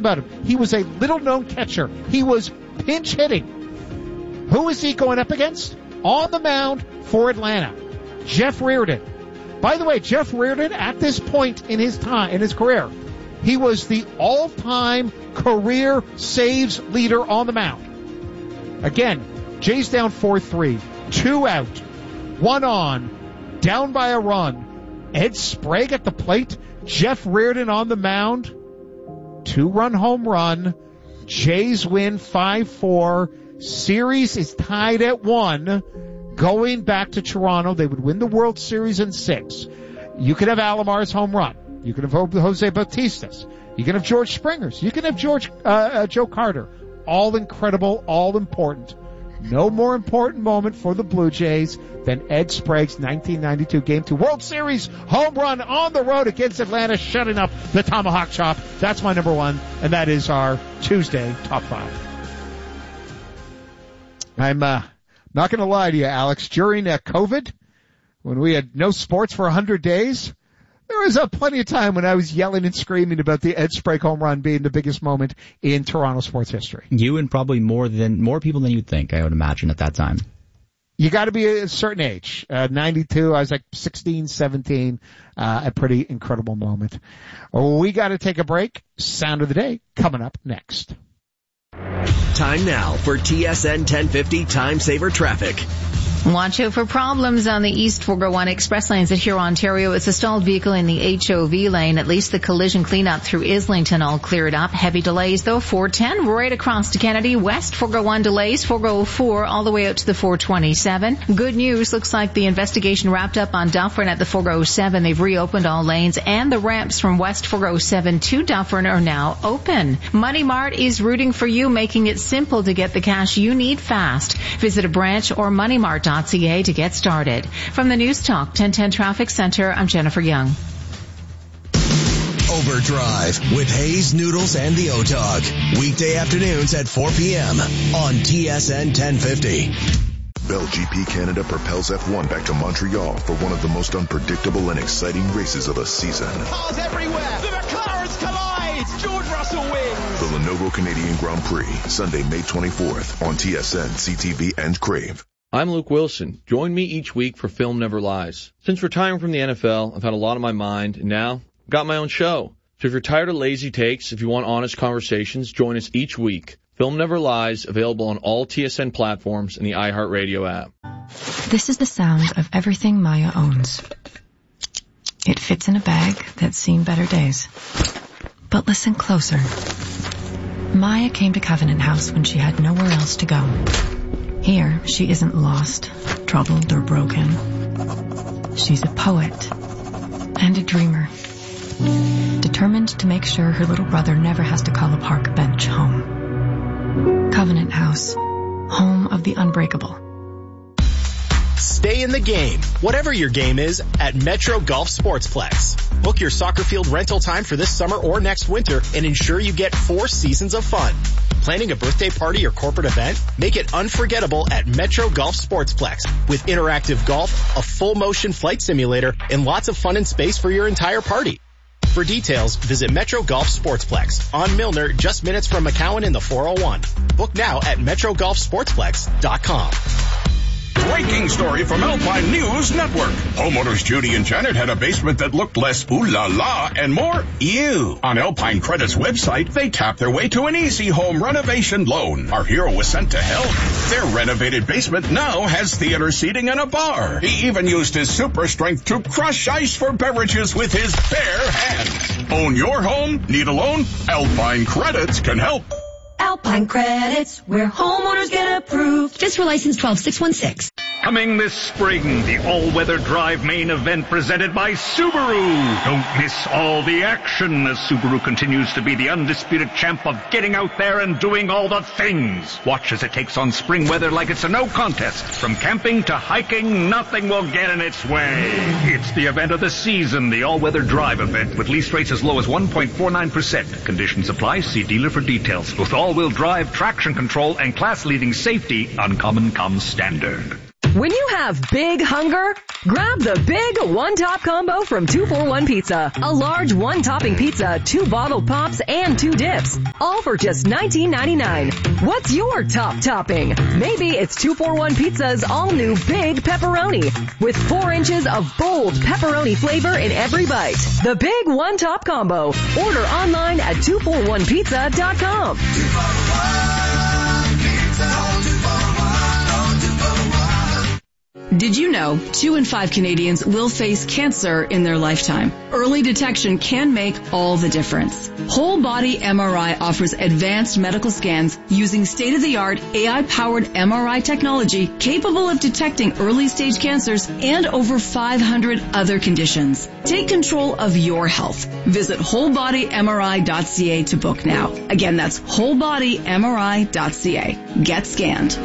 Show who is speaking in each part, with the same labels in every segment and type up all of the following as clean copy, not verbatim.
Speaker 1: about him. He was a little-known catcher. He was pinch hitting. Who is he going up against? On the mound for Atlanta, Jeff Reardon. By the way, Jeff Reardon, at this point in his career, he was the all-time career saves leader on the mound. Again, Jays down 4-3, 2 out, 1 on, down by a run. Ed Sprague at the plate, Jeff Reardon on the mound, 2-run home run. Jays win 5-4. Series is tied at 1. Going back to Toronto, they would win the World Series in 6. You could have Alomar's home run. You can have Jose Bautista's. You can have George Springer's. You can have Joe Carter. All incredible, all important. No more important moment for the Blue Jays than Ed Sprague's 1992 Game 2 World Series home run on the road against Atlanta, shutting up the Tomahawk Chop. That's my number 1, and that is our Tuesday Top 5. I'm not going to lie to you, Alex. During COVID, when we had no sports for 100 days, there was plenty of time when I was yelling and screaming about the Ed Sprague home run being the biggest moment in Toronto sports history.
Speaker 2: You and probably more people than you'd think, I would imagine, at that time.
Speaker 1: You got to be a certain age. 92, I was like 16, 17. A pretty incredible moment. We got to take a break. Sound of the day coming up next.
Speaker 3: Time now for TSN 1050 Time Saver Traffic.
Speaker 4: Watch out for problems on the East 401 Express lanes at Huron, Ontario. It's a stalled vehicle in the HOV lane. At least the collision cleanup through Islington all cleared up. Heavy delays though. 410 right across to Kennedy. West 401 delays. 404 all the way out to the 427. Good news. Looks like the investigation wrapped up on Dufferin at the 407. They've reopened all lanes and the ramps from West 407 to Dufferin are now open. Money Mart is rooting for you, making it simple to get the cash you need fast. Visit a branch or moneymart.ca to get started. From the News Talk 1010 Traffic Center, I'm Jennifer Young.
Speaker 3: Overdrive with Hayes Noodles and the O-Dog. Weekday afternoons at 4 p.m. on TSN 1050.
Speaker 5: Bell GP Canada propels F1 back to Montreal for one of the most unpredictable and exciting races of the season.
Speaker 6: Cars everywhere! The McLarens collide! George Russell wins!
Speaker 5: The Lenovo Canadian Grand Prix, Sunday, May 24th on TSN, CTV, and Crave.
Speaker 7: I'm Luke Wilson. Join me each week for Film Never Lies. Since retiring from the NFL, I've had a lot on my mind, and now I've got my own show. So if you're tired of lazy takes, if you want honest conversations, join us each week. Film Never Lies, available on all TSN platforms and the iHeartRadio app.
Speaker 8: This is the sound of everything Maya owns. It fits in a bag that's seen better days. But listen closer. Maya came to Covenant House when she had nowhere else to go. Here, she isn't lost, troubled, or broken. She's a poet and a dreamer, determined to make sure her little brother never has to call a park bench home. Covenant House, home of the unbreakable.
Speaker 9: Stay in the game, whatever your game is, at Metro Golf Sportsplex. Book your soccer field rental time for this summer or next winter and ensure you get 4 seasons of fun. Planning a birthday party or corporate event? Make it unforgettable at Metro Golf Sportsplex with interactive golf, a full motion flight simulator, and lots of fun and space for your entire party. For details, visit Metro Golf Sportsplex on Milner, just minutes from McCowan in the 401. Book now at MetroGolfSportsplex.com.
Speaker 10: Breaking story from Alpine News Network. Homeowners Judy and Janet had a basement that looked less ooh la la and more ew. On Alpine Credit's website, they tapped their way to an easy home renovation loan. Our hero was sent to help. Their renovated basement now has theater seating and a bar. He even used his super strength to crush ice for beverages with his bare hands. Own your home? Need a loan? Alpine Credits can help.
Speaker 11: Alpine Credits, where homeowners get approved. Just for license 12616.
Speaker 12: Coming this spring, the all-weather drive main event presented by Subaru. Don't miss all the action as Subaru continues to be the undisputed champ of getting out there and doing all the things. Watch as it takes on spring weather like it's a no contest. From camping to hiking, nothing will get in its way. It's the event of the season, the all-weather drive event, with lease rates as low as 1.49%. Conditions apply. See dealer for details. With all-wheel drive, traction control, and class-leading safety, Uncommon comes standard.
Speaker 13: When you have big hunger, grab the big one-top combo from 241 Pizza. A large one-topping pizza, 2 bottled pops, and 2 dips. All for just $19.99. What's your top topping? Maybe it's 241 Pizza's all-new Big Pepperoni with 4 inches of bold pepperoni flavor in every bite. The big one-top combo. Order online at 241pizza.com. 241 Pizza.
Speaker 14: Did you know 2 in 5 Canadians will face cancer in their lifetime? Early detection can make all the difference. Whole Body MRI offers advanced medical scans using state-of-the-art AI-powered MRI technology capable of detecting early-stage cancers and over 500 other conditions. Take control of your health. Visit wholebodymri.ca to book now. Again, that's wholebodymri.ca. Get scanned.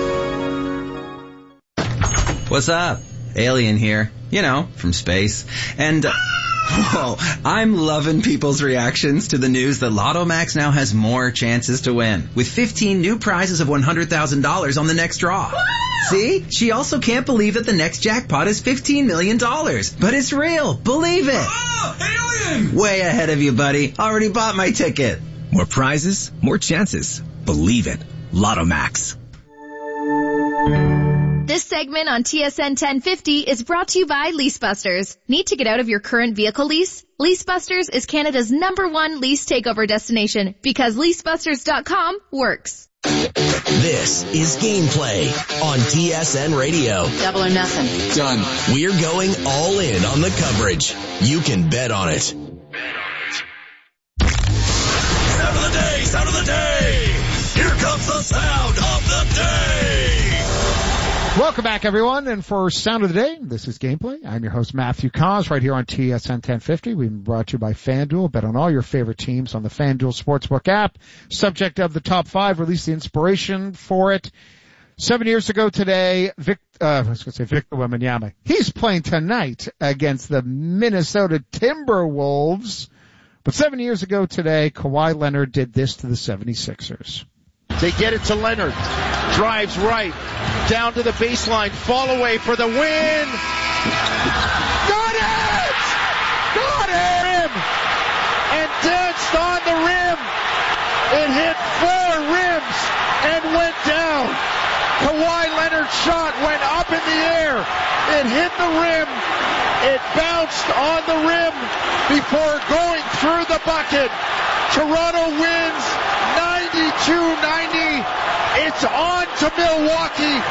Speaker 15: What's up? Alien here. You know, from space. And, whoa, I'm loving people's reactions to the news that Lotto Max now has more chances to win, with 15 new prizes of $100,000 on the next draw. See? She also can't believe that the next jackpot is $15 million. But it's real. Believe it. Oh, alien! Way ahead of you, buddy. Already bought my ticket.
Speaker 16: More prizes, more chances. Believe it. Lotto Max.
Speaker 17: This segment on TSN 1050 is brought to you by Leasebusters. Need to get out of your current vehicle lease? Leasebusters is Canada's #1 lease takeover destination because leasebusters.com works.
Speaker 3: This is Gameplay on TSN Radio.
Speaker 4: Double or nothing.
Speaker 3: Done. We're going all in on the coverage. You can bet on it.
Speaker 18: Sound of the day, sound of the day. Here comes the sound of the day.
Speaker 1: Welcome back, everyone, and for Sound of the Day, this is Gameplay. I'm your host, Matthew Cos, right here on TSN 1050. We've been brought to you by FanDuel. Bet on all your favorite teams on the FanDuel Sportsbook app. Subject of the top 5, released the inspiration for it. 7 years ago today, Victor Wembanyama. He's playing tonight against the Minnesota Timberwolves. But 7 years ago today, Kawhi Leonard did this to the 76ers.
Speaker 6: They get it to Leonard. Drives right. Down to the baseline. Fall away for the win. Got it! Got it! And danced on the rim. It hit 4 rims and went down. Kawhi Leonard's shot went up in the air. It hit the rim. It bounced on the rim before going through the bucket. Toronto wins 92-90. It's on to Milwaukee.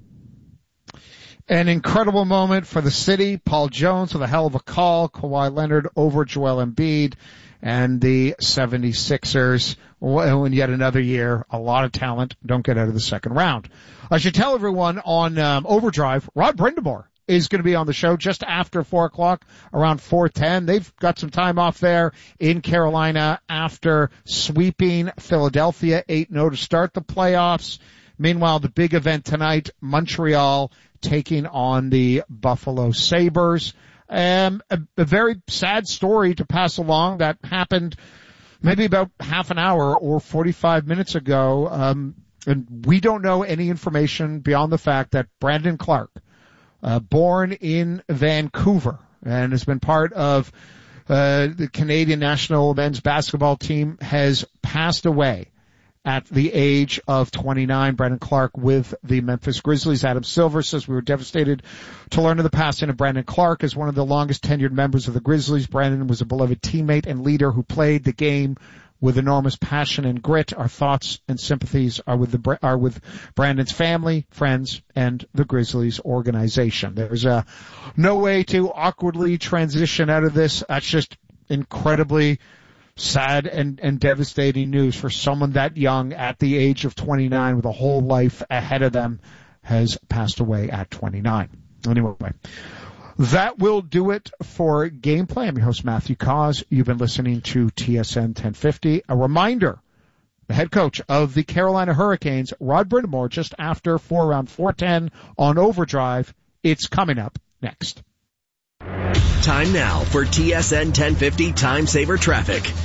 Speaker 1: An incredible moment for the city. Paul Jones with a hell of a call. Kawhi Leonard over Joel Embiid and the 76ers. In yet another year, a lot of talent don't get out of the second round. I should tell everyone on Overdrive, Rod Brindamore is going to be on the show just after 4 o'clock, around 4:10. They've got some time off there in Carolina after sweeping Philadelphia 8-0 to start the playoffs. Meanwhile, the big event tonight, Montreal taking on the Buffalo Sabres. A very sad story to pass along that happened maybe about half an hour or 45 minutes ago. And we don't know any information beyond the fact that Brandon Clark, born in Vancouver and has been part of the Canadian national men's basketball team, has passed away at the age of 29. Brandon Clark with the Memphis Grizzlies. Adam Silver says, we were devastated to learn of the passing of Brandon Clark. As one of the longest tenured members of the Grizzlies, Brandon was a beloved teammate and leader who played the game with enormous passion and grit. Our thoughts and sympathies are with Brandon's family, friends, and the Grizzlies organization. There's no way to awkwardly transition out of this. That's just incredibly sad and devastating news for someone that young at the age of 29 with a whole life ahead of them has passed away at 29. Anyway, that will do it for Gameplay. I'm your host, Matthew Cos. You've been listening to TSN 1050. A reminder, the head coach of the Carolina Hurricanes, Rod Brindamore, just after around 4:10 on Overdrive. It's coming up next.
Speaker 3: Time now for TSN 1050 Time Saver Traffic.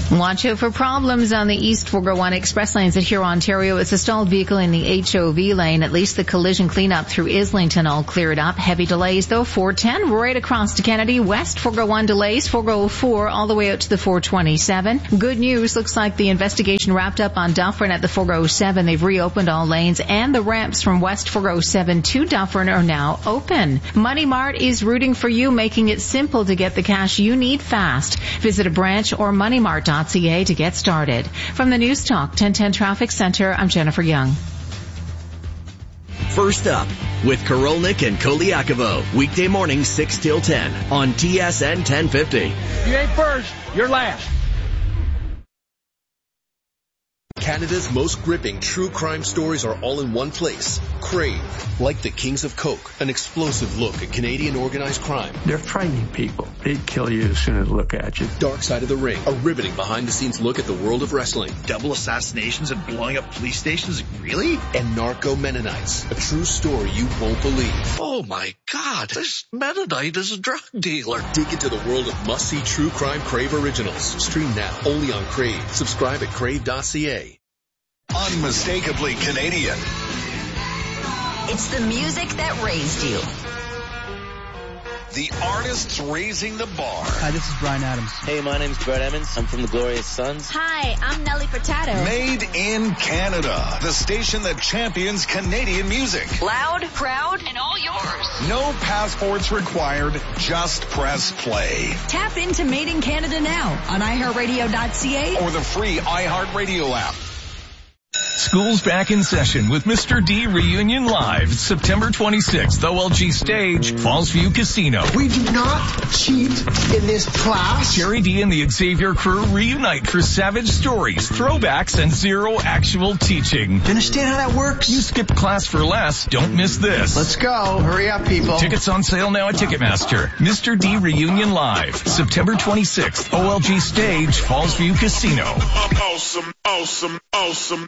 Speaker 4: Watch out for problems on the East 401 express lanes at Huron, Ontario. It's a stalled vehicle in the HOV lane. At least the collision cleanup through Islington all cleared up. Heavy delays though. 410 right across to Kennedy. West 401 delays. 404 all the way out to the 427. Good news. Looks like the investigation wrapped up on Dufferin at the 407. They've reopened all lanes and the ramps from West 407 to Dufferin are now open. Money Mart is rooting for you, making it simple to get the cash you need fast. Visit a branch or moneymart.ca to get started. From the News Talk 1010 Traffic Center, I'm Jennifer Young.
Speaker 3: First up with Korolnik and Koliakovo. Weekday morning 6 till 10 on TSN 1050.
Speaker 6: You ain't first, you're last.
Speaker 19: Canada's most gripping true crime stories are all in one place. Crave, like the Kings of Coke, an explosive look at Canadian organized crime.
Speaker 20: They're frightening people. They'd kill you as soon as they look at you.
Speaker 19: Dark Side of the Ring, a riveting behind-the-scenes look at the world of wrestling.
Speaker 18: Double assassinations and blowing up police stations? Really?
Speaker 19: And Narco Mennonites, a true story you won't believe.
Speaker 18: Oh my God, this Mennonite is a drug dealer.
Speaker 19: Dig into the world of must-see true crime Crave originals. Stream now, only on Crave. Subscribe at crave.ca.
Speaker 10: Unmistakably Canadian.
Speaker 11: It's the music that raised you.
Speaker 10: The artists raising the bar.
Speaker 21: Hi, this is Bryan Adams.
Speaker 22: Hey, my name's Brett Emmons. I'm from the Glorious Sons.
Speaker 23: Hi, I'm Nelly Furtado.
Speaker 10: Made in Canada. The station that champions Canadian music.
Speaker 11: Loud, proud, and all yours.
Speaker 10: No passports required. Just press play.
Speaker 11: Tap into Made in Canada now on iHeartRadio.ca
Speaker 10: or the free iHeartRadio app.
Speaker 24: School's back in session with Mr. D Reunion Live, September 26th, OLG Stage, Fallsview Casino.
Speaker 25: We do not cheat in this class.
Speaker 24: Jerry D and the Xavier crew reunite for savage stories, throwbacks, and zero actual teaching.
Speaker 25: Do you understand how that works?
Speaker 24: You skipped class for less. Don't miss this.
Speaker 25: Let's go. Hurry up, people.
Speaker 24: Tickets on sale now at Ticketmaster. Mr. D Reunion Live, September 26th, OLG Stage, Fallsview Casino.
Speaker 10: Awesome, awesome, awesome.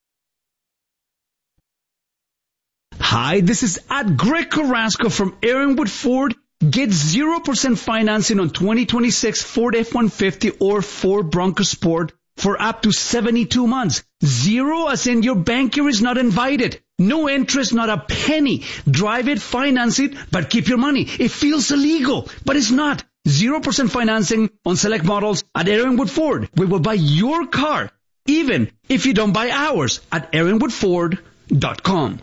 Speaker 26: Hi, this is at Greg Carrasco from Aaronwood Ford. Get 0% financing on 2026 Ford F-150 or Ford Bronco Sport for up to 72 months. Zero as in your banker is not invited. No interest, not a penny. Drive it, finance it, but keep your money. It feels illegal, but it's not. 0% financing on select models at Aaronwood Ford. We will buy your car, even if you don't buy ours, at aaronwoodford.com.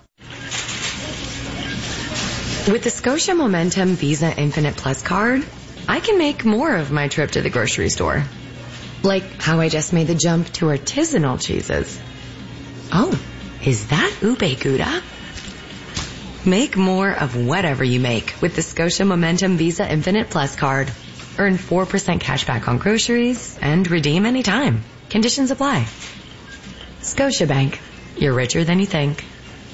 Speaker 8: With the Scotia Momentum Visa Infinite Plus card, I can make more of my trip to the grocery store. Like how I just made the jump to artisanal cheeses. Oh, is that Ube Gouda? Make more of whatever you make with the Scotia Momentum Visa Infinite Plus card. Earn 4% cash back on groceries and redeem anytime. Conditions apply. Scotiabank. You're richer than you think.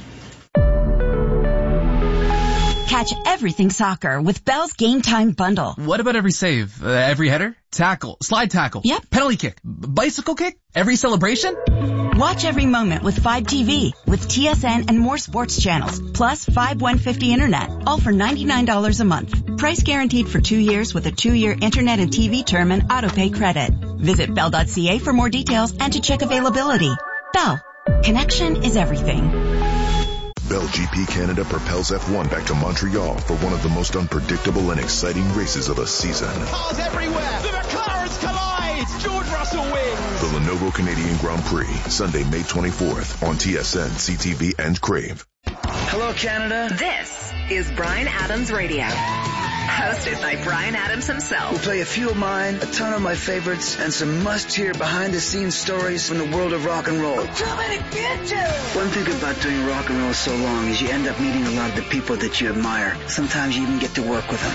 Speaker 11: Catch everything soccer with Bell's Game Time Bundle.
Speaker 27: What about every save? Every header? Tackle? Slide tackle?
Speaker 11: Yep.
Speaker 27: Penalty kick? Bicycle kick? Every celebration?
Speaker 11: Watch every moment with 5 TV, with TSN and more sports channels, plus 5 150 internet, all for $99 a month. Price guaranteed for 2 years with a 2-year internet and TV term and autopay credit. Visit Bell.ca for more details and to check availability. Bell. Connection is everything.
Speaker 5: Bell GP Canada propels F1 back to Montreal for one of the most unpredictable and exciting races of the season.
Speaker 6: Cars everywhere. The McLarens collide. George Russell wins.
Speaker 5: The Lenovo Canadian Grand Prix, Sunday, May 24th on TSN, CTV, and Crave.
Speaker 13: Hello, Canada.
Speaker 28: This is Bryan Adams Radio. Hosted by Bryan Adams himself.
Speaker 13: We'll play a few of mine, a ton of my favorites, and some must-hear behind-the-scenes stories from the world of rock and roll. One thing about doing rock and roll so long is you end up meeting a lot of the people that you admire. Sometimes you even get to work with them.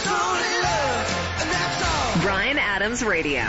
Speaker 28: Bryan Adams Radio.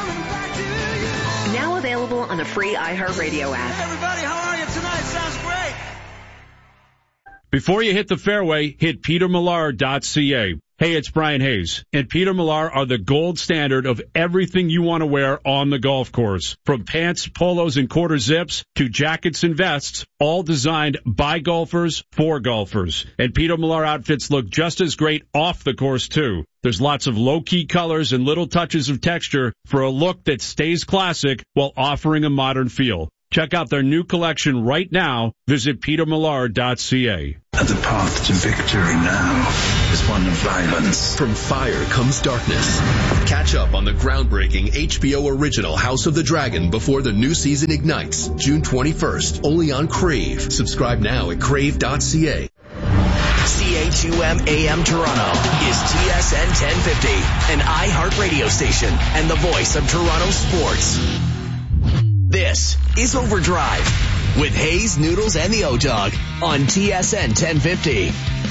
Speaker 28: Now available on the free iHeartRadio app.
Speaker 6: Everybody, how are you tonight? Sounds great.
Speaker 29: Before you hit the fairway, hit petermillard.ca.
Speaker 2: Hey, it's Brian Hayes, and Peter Millar are the gold standard of everything you want to wear on the golf course. From pants, polos, and quarter zips to jackets and vests, all designed by golfers for golfers. And Peter Millar outfits look just as great off the course, too. There's lots of low-key colors and little touches of texture for a look that stays classic while offering a modern feel. Check out their new collection right now. Visit petermillar.ca.
Speaker 7: The path to victory now is one of violence.
Speaker 19: From fire comes darkness. Catch up on the groundbreaking HBO original House of the Dragon before the new season ignites, June 21st, only on Crave. Subscribe now at crave.ca.
Speaker 3: CHUM AM Toronto is TSN 1050, an iHeart radio station and the voice of Toronto sports. This is Overdrive with Hayes, Noodles, and the O-Dog on TSN 1050.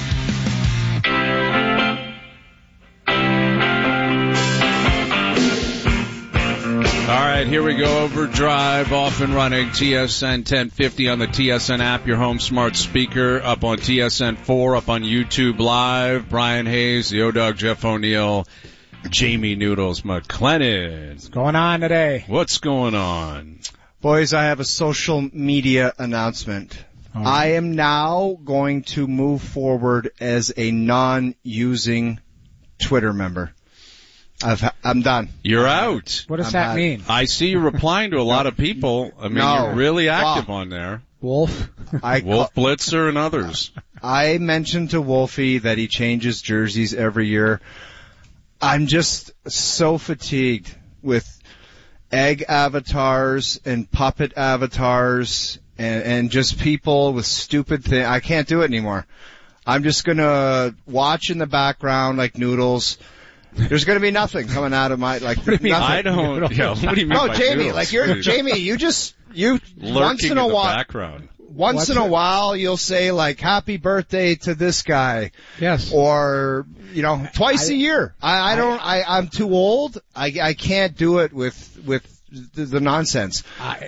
Speaker 6: All right, here we go. Overdrive off and running. TSN 1050 on the TSN app, your home smart speaker, up on TSN 4, up on YouTube Live. Brian Hayes, the O-Dog, Jeff O'Neill, Jamie Noodles McLennan.
Speaker 9: What's going on today?
Speaker 6: What's going on?
Speaker 12: Boys, I have a social media announcement. I am now going to move forward as a non-using Twitter member. I'm done.
Speaker 6: You're out.
Speaker 9: What does that mean?
Speaker 6: I see you replying to a lot of people. I mean, you're really active on there.
Speaker 9: Wolf?
Speaker 6: Wolf Blitzer and others.
Speaker 12: I mentioned to Wolfie that he changes jerseys every year. I'm just so fatigued with egg avatars and puppet avatars and just people with stupid things. I can't do it anymore. I'm just going to watch in the background like Noodles. There's going to be nothing coming out of my, like, nothing.
Speaker 6: I don't, yeah, what do you mean
Speaker 12: no,
Speaker 6: by
Speaker 12: Jamie,
Speaker 6: Noodles?
Speaker 12: like Jamie, you
Speaker 6: lurking
Speaker 12: once in a while,
Speaker 6: background.
Speaker 12: Once in a while, you'll say like, happy birthday to this guy.
Speaker 9: Yes.
Speaker 12: Or, twice a year. I'm too old. I can't do it with the nonsense.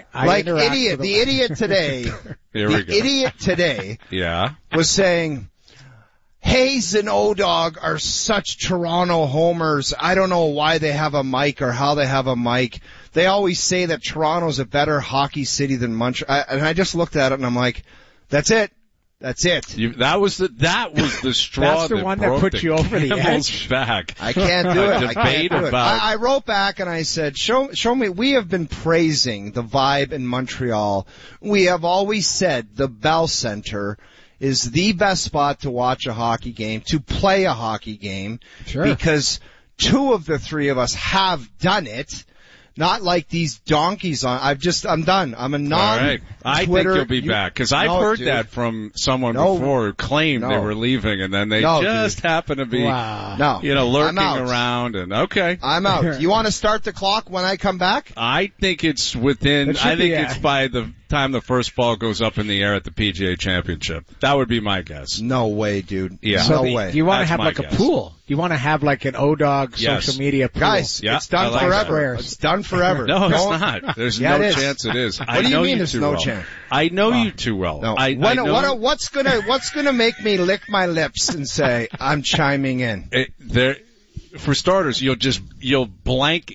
Speaker 12: The idiot today,
Speaker 6: Here we go.
Speaker 12: Idiot today
Speaker 6: yeah.
Speaker 12: was saying, Hayes and O-Dog are such Toronto homers. I don't know why they have a mic or how they have a mic. They always say that Toronto's a better hockey city than Montreal. And I just looked at it and I'm like, that's it. That's it.
Speaker 6: That was the straw
Speaker 9: That's the one that put you over the edge.
Speaker 6: Back.
Speaker 12: I can't do it.
Speaker 6: I
Speaker 12: wrote back and I said, show me. We have been praising the vibe in Montreal. We have always said the Bell Center is the best spot to watch a hockey game, to play a hockey game.
Speaker 9: Sure.
Speaker 12: Because two of the three of us have done it. Not like these donkeys on. I'm done. I'm a non-Twitter.
Speaker 6: All right. I think you'll be back. Because I've heard that from someone before who claimed they were leaving and then they just happened to be, lurking around and okay.
Speaker 12: I'm out. You want to start the clock when I come back?
Speaker 6: I think it's it's by the time the first ball goes up in the air at the PGA Championship. That would be my guess.
Speaker 12: No way, dude.
Speaker 6: Yeah.
Speaker 12: No way.
Speaker 9: You want to have like a pool. You want to have like an O-Dog social media pool.
Speaker 12: Guys, it's done forever. It's done forever.
Speaker 6: No, it's not. There's no chance it is.
Speaker 12: What do you mean there's no chance?
Speaker 6: I know you too well.
Speaker 12: No. What's gonna make me lick my lips and say I'm chiming in?
Speaker 6: For starters, you'll blank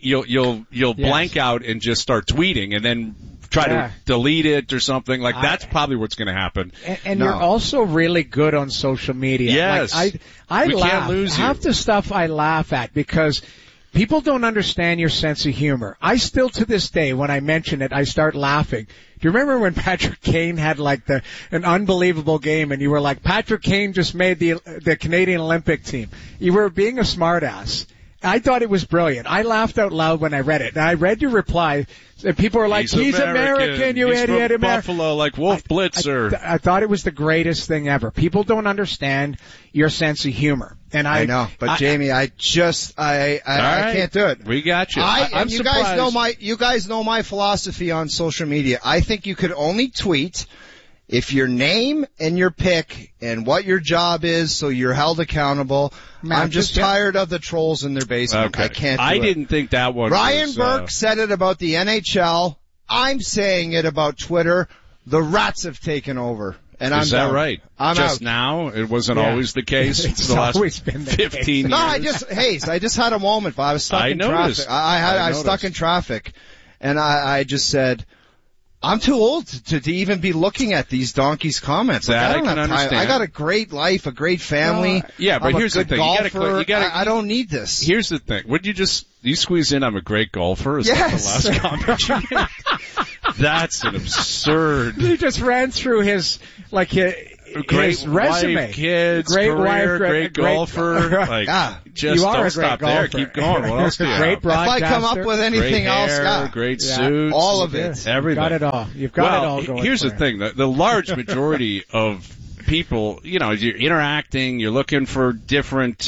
Speaker 6: out and just start tweeting and then try to delete it or something. Like that's probably what's going to happen.
Speaker 9: And you're also really good on social media.
Speaker 6: Yes.
Speaker 9: Like, I
Speaker 6: we
Speaker 9: laugh.
Speaker 6: Can't lose you.
Speaker 9: Half the stuff I laugh at because people don't understand your sense of humor. I still to this day, when I mention it, I start laughing. Do you remember when Patrick Kane had like an unbelievable game and you were like, Patrick Kane just made the Canadian Olympic team. You were being a smartass. I thought it was brilliant. I laughed out loud when I read it. And I read your reply. And people were like, he's American, you idiot.
Speaker 6: From Buffalo, like Wolf Blitzer.
Speaker 9: I thought it was the greatest thing ever. People don't understand your sense of humor. And I
Speaker 12: know, but Jamie, I can't do it.
Speaker 6: We got you.
Speaker 12: I'm surprised. You guys know my philosophy on social media. I think you could only tweet if your name and your pick and what your job is, so you're held accountable. I'm just tired of the trolls in their basement.
Speaker 6: Okay.
Speaker 12: I can't do
Speaker 6: I
Speaker 12: it.
Speaker 6: didn't think that one
Speaker 12: Ryan Burke said it about the NHL. I'm saying it about Twitter. The rats have taken over. And I'm
Speaker 2: Is that
Speaker 12: down.
Speaker 2: right?
Speaker 12: I'm
Speaker 2: just
Speaker 12: out.
Speaker 2: now? It wasn't always the case?
Speaker 9: It's
Speaker 2: the last
Speaker 9: always been the
Speaker 2: 15
Speaker 9: case.
Speaker 2: years?
Speaker 12: No, I just had a moment, but I was stuck in
Speaker 2: noticed.
Speaker 12: traffic. I was stuck in traffic, and I just said, I'm too old to even be looking at these donkeys' comments. Like,
Speaker 2: That
Speaker 12: I don't
Speaker 2: I can
Speaker 12: have time.
Speaker 2: understand.
Speaker 12: I got a great life, a great family.
Speaker 2: Yeah, but
Speaker 12: I'm
Speaker 2: here's
Speaker 12: a
Speaker 2: the
Speaker 12: good
Speaker 2: thing.
Speaker 12: golfer. I don't need this.
Speaker 2: Here's the thing. Would you squeeze in, I'm a great golfer? Is
Speaker 12: Yes.
Speaker 2: that the last comment you made? That's an absurd.
Speaker 9: He just ran through his
Speaker 2: Great
Speaker 9: resume.
Speaker 2: wife, kids,
Speaker 9: great
Speaker 2: career,
Speaker 9: wife,
Speaker 2: great golfer. Like, just
Speaker 9: you are
Speaker 2: don't
Speaker 9: a great
Speaker 2: stop
Speaker 9: golfer.
Speaker 2: there. Keep going. What else do you
Speaker 9: Great
Speaker 2: have?
Speaker 9: broadcaster.
Speaker 12: If I come up with anything
Speaker 2: great
Speaker 12: else,
Speaker 2: hair, great suits,
Speaker 12: all of it.
Speaker 2: Everything.
Speaker 9: You've got it all. You've got it all going.
Speaker 2: Here's
Speaker 9: for
Speaker 2: the thing: the large majority of people, you're interacting, you're looking for different,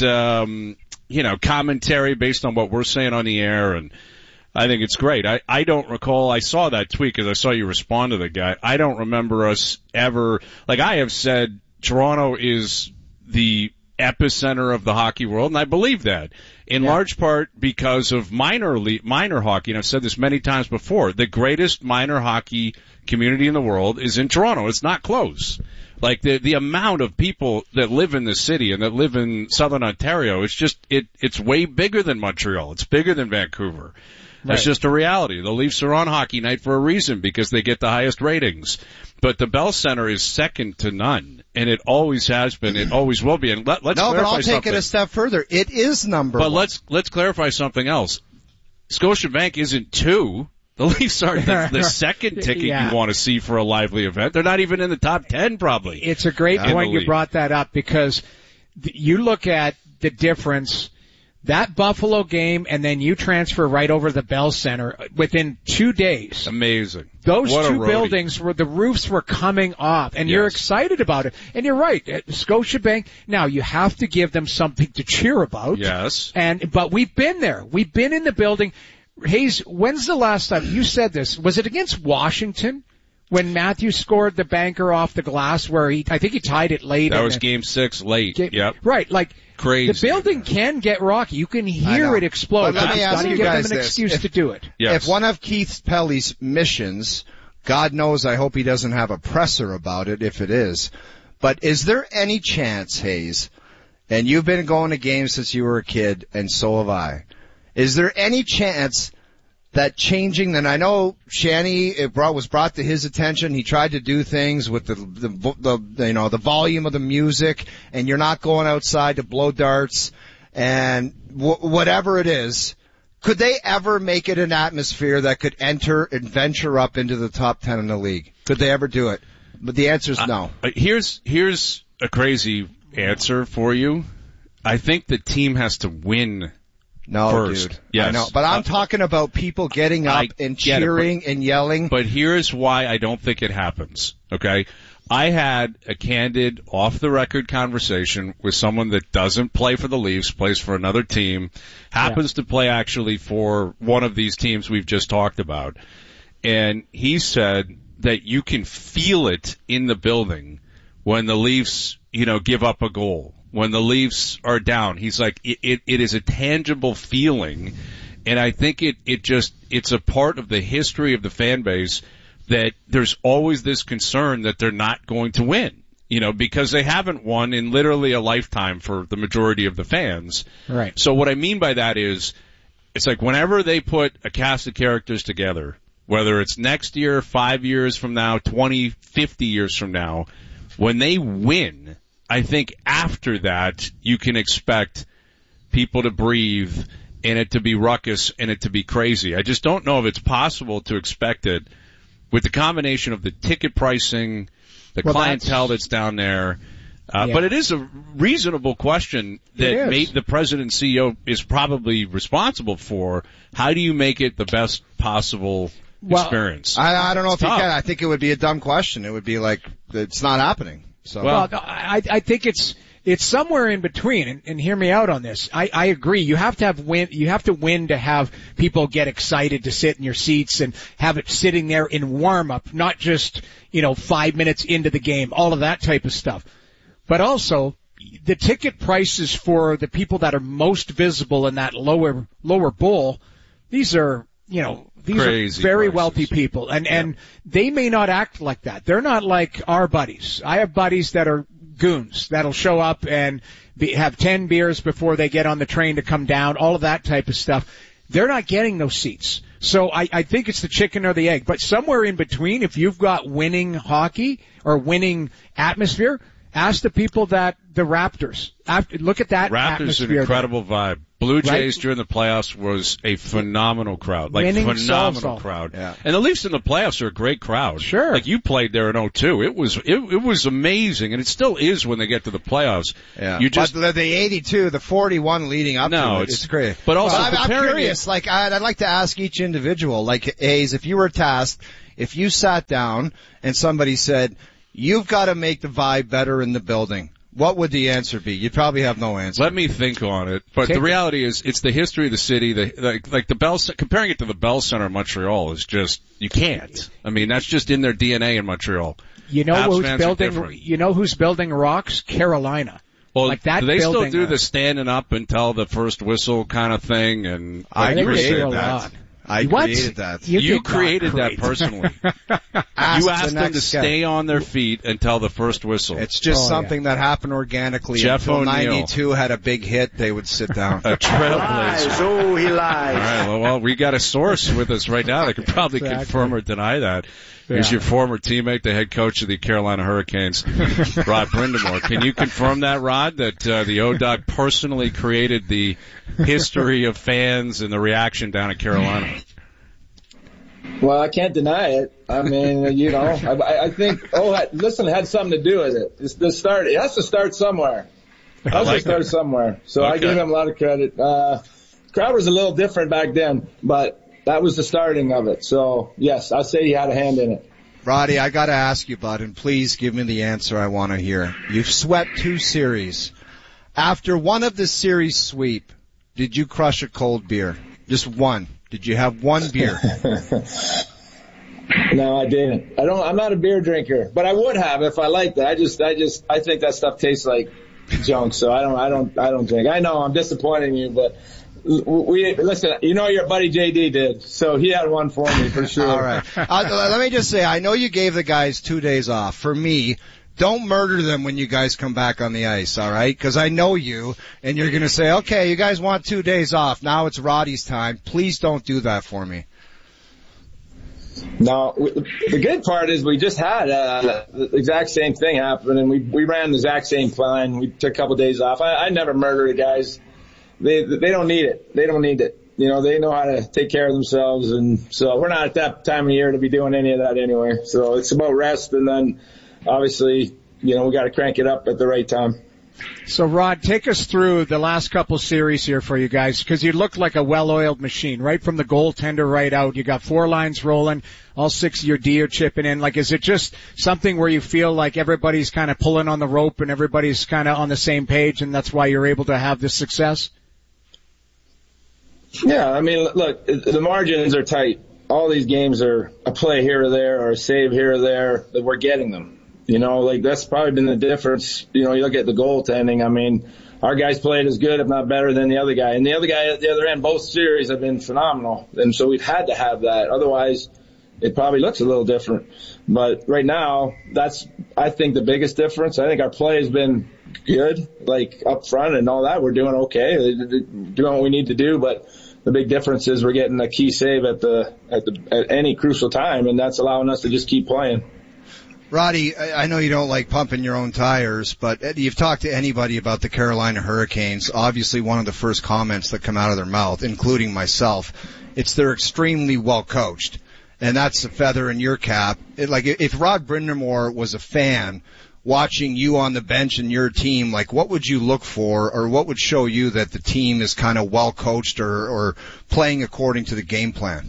Speaker 2: commentary based on what we're saying on the air, and I think it's great. I don't recall, I saw that tweet because I saw you respond to the guy. I don't remember us ever, I have said Toronto is the epicenter of the hockey world, and I believe that in large part because of minor hockey. And I've said this many times before. The greatest minor hockey community in the world is in Toronto. It's not close. Like the amount of people that live in the city and that live in Southern Ontario, it's way bigger than Montreal. It's bigger than Vancouver. That's just a reality. The Leafs are on Hockey Night for a reason, because they get the highest ratings. But the Bell Center is second to none, and it always has been. It always will be. And let's clarify
Speaker 12: but I'll take
Speaker 2: something.
Speaker 12: it a step further. It is number one.
Speaker 2: But let's clarify something else. Scotiabank isn't 2. The Leafs are the second ticket you want to see for a lively event. They're not even in the top 10, probably.
Speaker 9: It's a great point you brought that up, because you look at the difference. That Buffalo game, and then you transfer right over to the Bell Center within 2 days.
Speaker 2: Amazing.
Speaker 9: Those
Speaker 2: what
Speaker 9: two buildings the roofs were coming off, and you're excited about it. And you're right, Scotiabank. Now you have to give them something to cheer about.
Speaker 2: Yes.
Speaker 9: But we've been there. We've been in the building. Hayes, when's the last time you said this? Was it against Washington? When Matthews scored the banker off the glass, where I think he tied it late.
Speaker 2: That was Game 6 late. Yep.
Speaker 9: Right,
Speaker 2: crazy.
Speaker 9: The building can get rocky. You can hear it explode.
Speaker 12: But let me ask you
Speaker 9: give
Speaker 12: guys
Speaker 9: them an excuse to do it.
Speaker 2: Yes.
Speaker 12: If one of Keith Pelly's missions, God knows I hope he doesn't have a presser about it if it is, but is there any chance, Hayes, and you've been going to games since you were a kid, and so have I, is there any chance that changing, and I know Shanny, was brought to his attention. He tried to do things with the volume of the music, and you're not going outside to blow darts and whatever it is. Could they ever make it an atmosphere that could enter and venture up into the top 10 in the league? Could they ever do it? But the answer is no.
Speaker 2: Here's a crazy answer for you. I think the team has to win.
Speaker 12: No,
Speaker 2: first.
Speaker 12: dude.
Speaker 2: Yes.
Speaker 12: I know. But I'm talking about people getting up and cheering and yelling.
Speaker 2: But here's why I don't think it happens, okay? I had a candid, off-the-record conversation with someone that doesn't play for the Leafs, plays for another team, happens to play actually for one of these teams we've just talked about. And he said that you can feel it in the building when the Leafs, give up a goal. When the Leafs are down, he's like, it is a tangible feeling, and I think it's a part of the history of the fan base that there's always this concern that they're not going to win, because they haven't won in literally a lifetime for the majority of the fans.
Speaker 9: Right.
Speaker 2: So what I mean by that is, it's like whenever they put a cast of characters together, whether it's next year, 5 years from now, 20, 50 years from now, when they win, I think after that, you can expect people to breathe and it to be ruckus and it to be crazy. I just don't know if it's possible to expect it with the combination of the ticket pricing, the clientele that's down there. But it is a reasonable question that the president and CEO is probably responsible for. How do you make it the best possible experience?
Speaker 12: I don't know if you can. I think it would be a dumb question. It would be like, it's not happening. So.
Speaker 9: Well, I think it's somewhere in between, and hear me out on this. I agree. You have to win to have people get excited to sit in your seats and have it sitting there in warm up, not just 5 minutes into the game, all of that type of stuff. But also, the ticket prices for the people that are most visible in that lower bowl, these are These
Speaker 1: Crazy
Speaker 9: are very
Speaker 1: prices.
Speaker 9: wealthy people, and they may not act like that. They're not like our buddies. I have buddies that are goons that'll show up and have 10 beers before they get on the train to come down, all of that type of stuff. They're not getting those seats. So I think it's the chicken or the egg. But somewhere in between, if you've got winning hockey or winning atmosphere, ask the people that the Raptors. Look at that
Speaker 1: Raptors
Speaker 9: atmosphere.
Speaker 1: An incredible vibe. Blue Jays
Speaker 9: Right?
Speaker 1: during the playoffs was a phenomenal crowd. Like,
Speaker 9: Winning
Speaker 1: phenomenal
Speaker 9: solves all.
Speaker 1: crowd.
Speaker 12: Yeah.
Speaker 1: And the Leafs in the playoffs are a great crowd.
Speaker 9: Sure.
Speaker 1: Like, you played there in 02. It was amazing, and it still is when they get to the playoffs.
Speaker 12: Yeah.
Speaker 1: You just,
Speaker 12: but the 82, the 41 leading up to it, it's great.
Speaker 1: But also,
Speaker 12: I'm
Speaker 1: comparing
Speaker 12: curious, like, I'd like to ask each individual, like, A's, if you were tasked, if you sat down and somebody said, you've got to make the vibe better in the building, what would the answer be? You'd probably have no answer.
Speaker 1: Let me think on it. But the reality is, it's the history of the city. Like the Bell, comparing it to the Bell Center in Montreal is just, you can't. I mean, that's just in their DNA in Montreal.
Speaker 9: You know
Speaker 1: Habs
Speaker 9: who's
Speaker 1: fans are
Speaker 9: building?
Speaker 1: different.
Speaker 9: You know who's building rocks? Carolina.
Speaker 1: Well,
Speaker 9: like that
Speaker 1: do they
Speaker 9: building,
Speaker 1: still do the standing up until the first whistle kind of thing? And
Speaker 12: I
Speaker 9: think they
Speaker 12: created
Speaker 9: do a
Speaker 12: that.
Speaker 9: lot.
Speaker 12: I
Speaker 9: What?
Speaker 12: created that.
Speaker 9: You
Speaker 1: You
Speaker 9: did not
Speaker 1: created that
Speaker 9: create.
Speaker 1: personally.
Speaker 12: Ask
Speaker 1: You
Speaker 12: the
Speaker 1: asked them to
Speaker 12: next guy.
Speaker 1: stay on their feet until the first whistle.
Speaker 12: It's just
Speaker 9: Oh,
Speaker 12: something that happened organically.
Speaker 1: Jeff
Speaker 12: Until
Speaker 1: O'Neill.
Speaker 12: 92 had a big hit, they would sit down.
Speaker 1: A trailblazer.
Speaker 25: Oh, he lies.
Speaker 1: All right, well, we got a source with us right now that could probably
Speaker 9: Exactly.
Speaker 1: confirm or deny that. Here's
Speaker 9: Yeah.
Speaker 1: your former teammate, the head coach of the Carolina Hurricanes, Rod Brindamore. Can you confirm that, Rod, that the O-Dog personally created the history of fans and the reaction down at Carolina?
Speaker 4: Well, I can't deny it. I mean, you know, I think, listen, it had something to do with it. It's the start. It has to start somewhere. It has to start somewhere. So I give him a lot of credit. Crowd was a little different back then, but that was the starting of it. So, yes, I'll say he had a hand in it.
Speaker 12: Roddy, I gotta ask you, bud, and please give me the answer I want to hear. You've swept 2 series. After one of the series sweep, did you crush a cold beer? Just one. Did you have one beer?
Speaker 4: No, I didn't. I'm not a beer drinker, but I would have if I liked it. I think that stuff tastes like junk, so I don't drink. I know I'm disappointing you, but listen, you know your buddy JD did, so he had one for me for sure.
Speaker 12: All right. Let me just say, I know you gave the guys 2 days off. For me, don't murder them when you guys come back on the ice, all right? Because I know you, and you're going to say, okay, you guys want 2 days off. Now it's Roddy's time. Please don't do that for me.
Speaker 4: No, the good part is we just had the exact same thing happen, and we ran the exact same plan. We took a couple of days off. I never murder the guys. They don't need it. They don't need it. You know, they know how to take care of themselves, and so we're not at that time of year to be doing any of that anyway. So it's about rest, and then obviously, you know, we got to crank it up at the right time.
Speaker 9: So, Rod, take us through the last couple series here for you guys, because you look like a well-oiled machine, right from the goaltender right out. You got 4 lines rolling, all 6 of your D are chipping in. Like, is it just something where you feel like everybody's kind of pulling on the rope and everybody's kind of on the same page, and that's why you're able to have this success?
Speaker 4: Yeah, I mean, look, the margins are tight. All these games are a play here or there or a save here or there that we're getting them. You know, like that's probably been the difference. You know, you look at the goaltending. I mean, our guys played as good, if not better, than the other guy. And the other guy at the other end, both series have been phenomenal. And so we've had to have that. Otherwise, it probably looks a little different. But right now, that's, I think, the biggest difference. I think our play has been good, like up front and all that. We're doing okay, doing what we need to do. But the big difference is we're getting a key save at any crucial time, and that's allowing us to just keep playing.
Speaker 12: Roddy, I know you don't like pumping your own tires, but you've talked to anybody about the Carolina Hurricanes. Obviously, one of the first comments that come out of their mouth, including myself, it's they're extremely well coached, and that's a feather in your cap. If Rod Brindamore was a fan watching you on the bench and your team, like what would you look for, or what would show you that the team is kind of well coached or playing according to the game plan?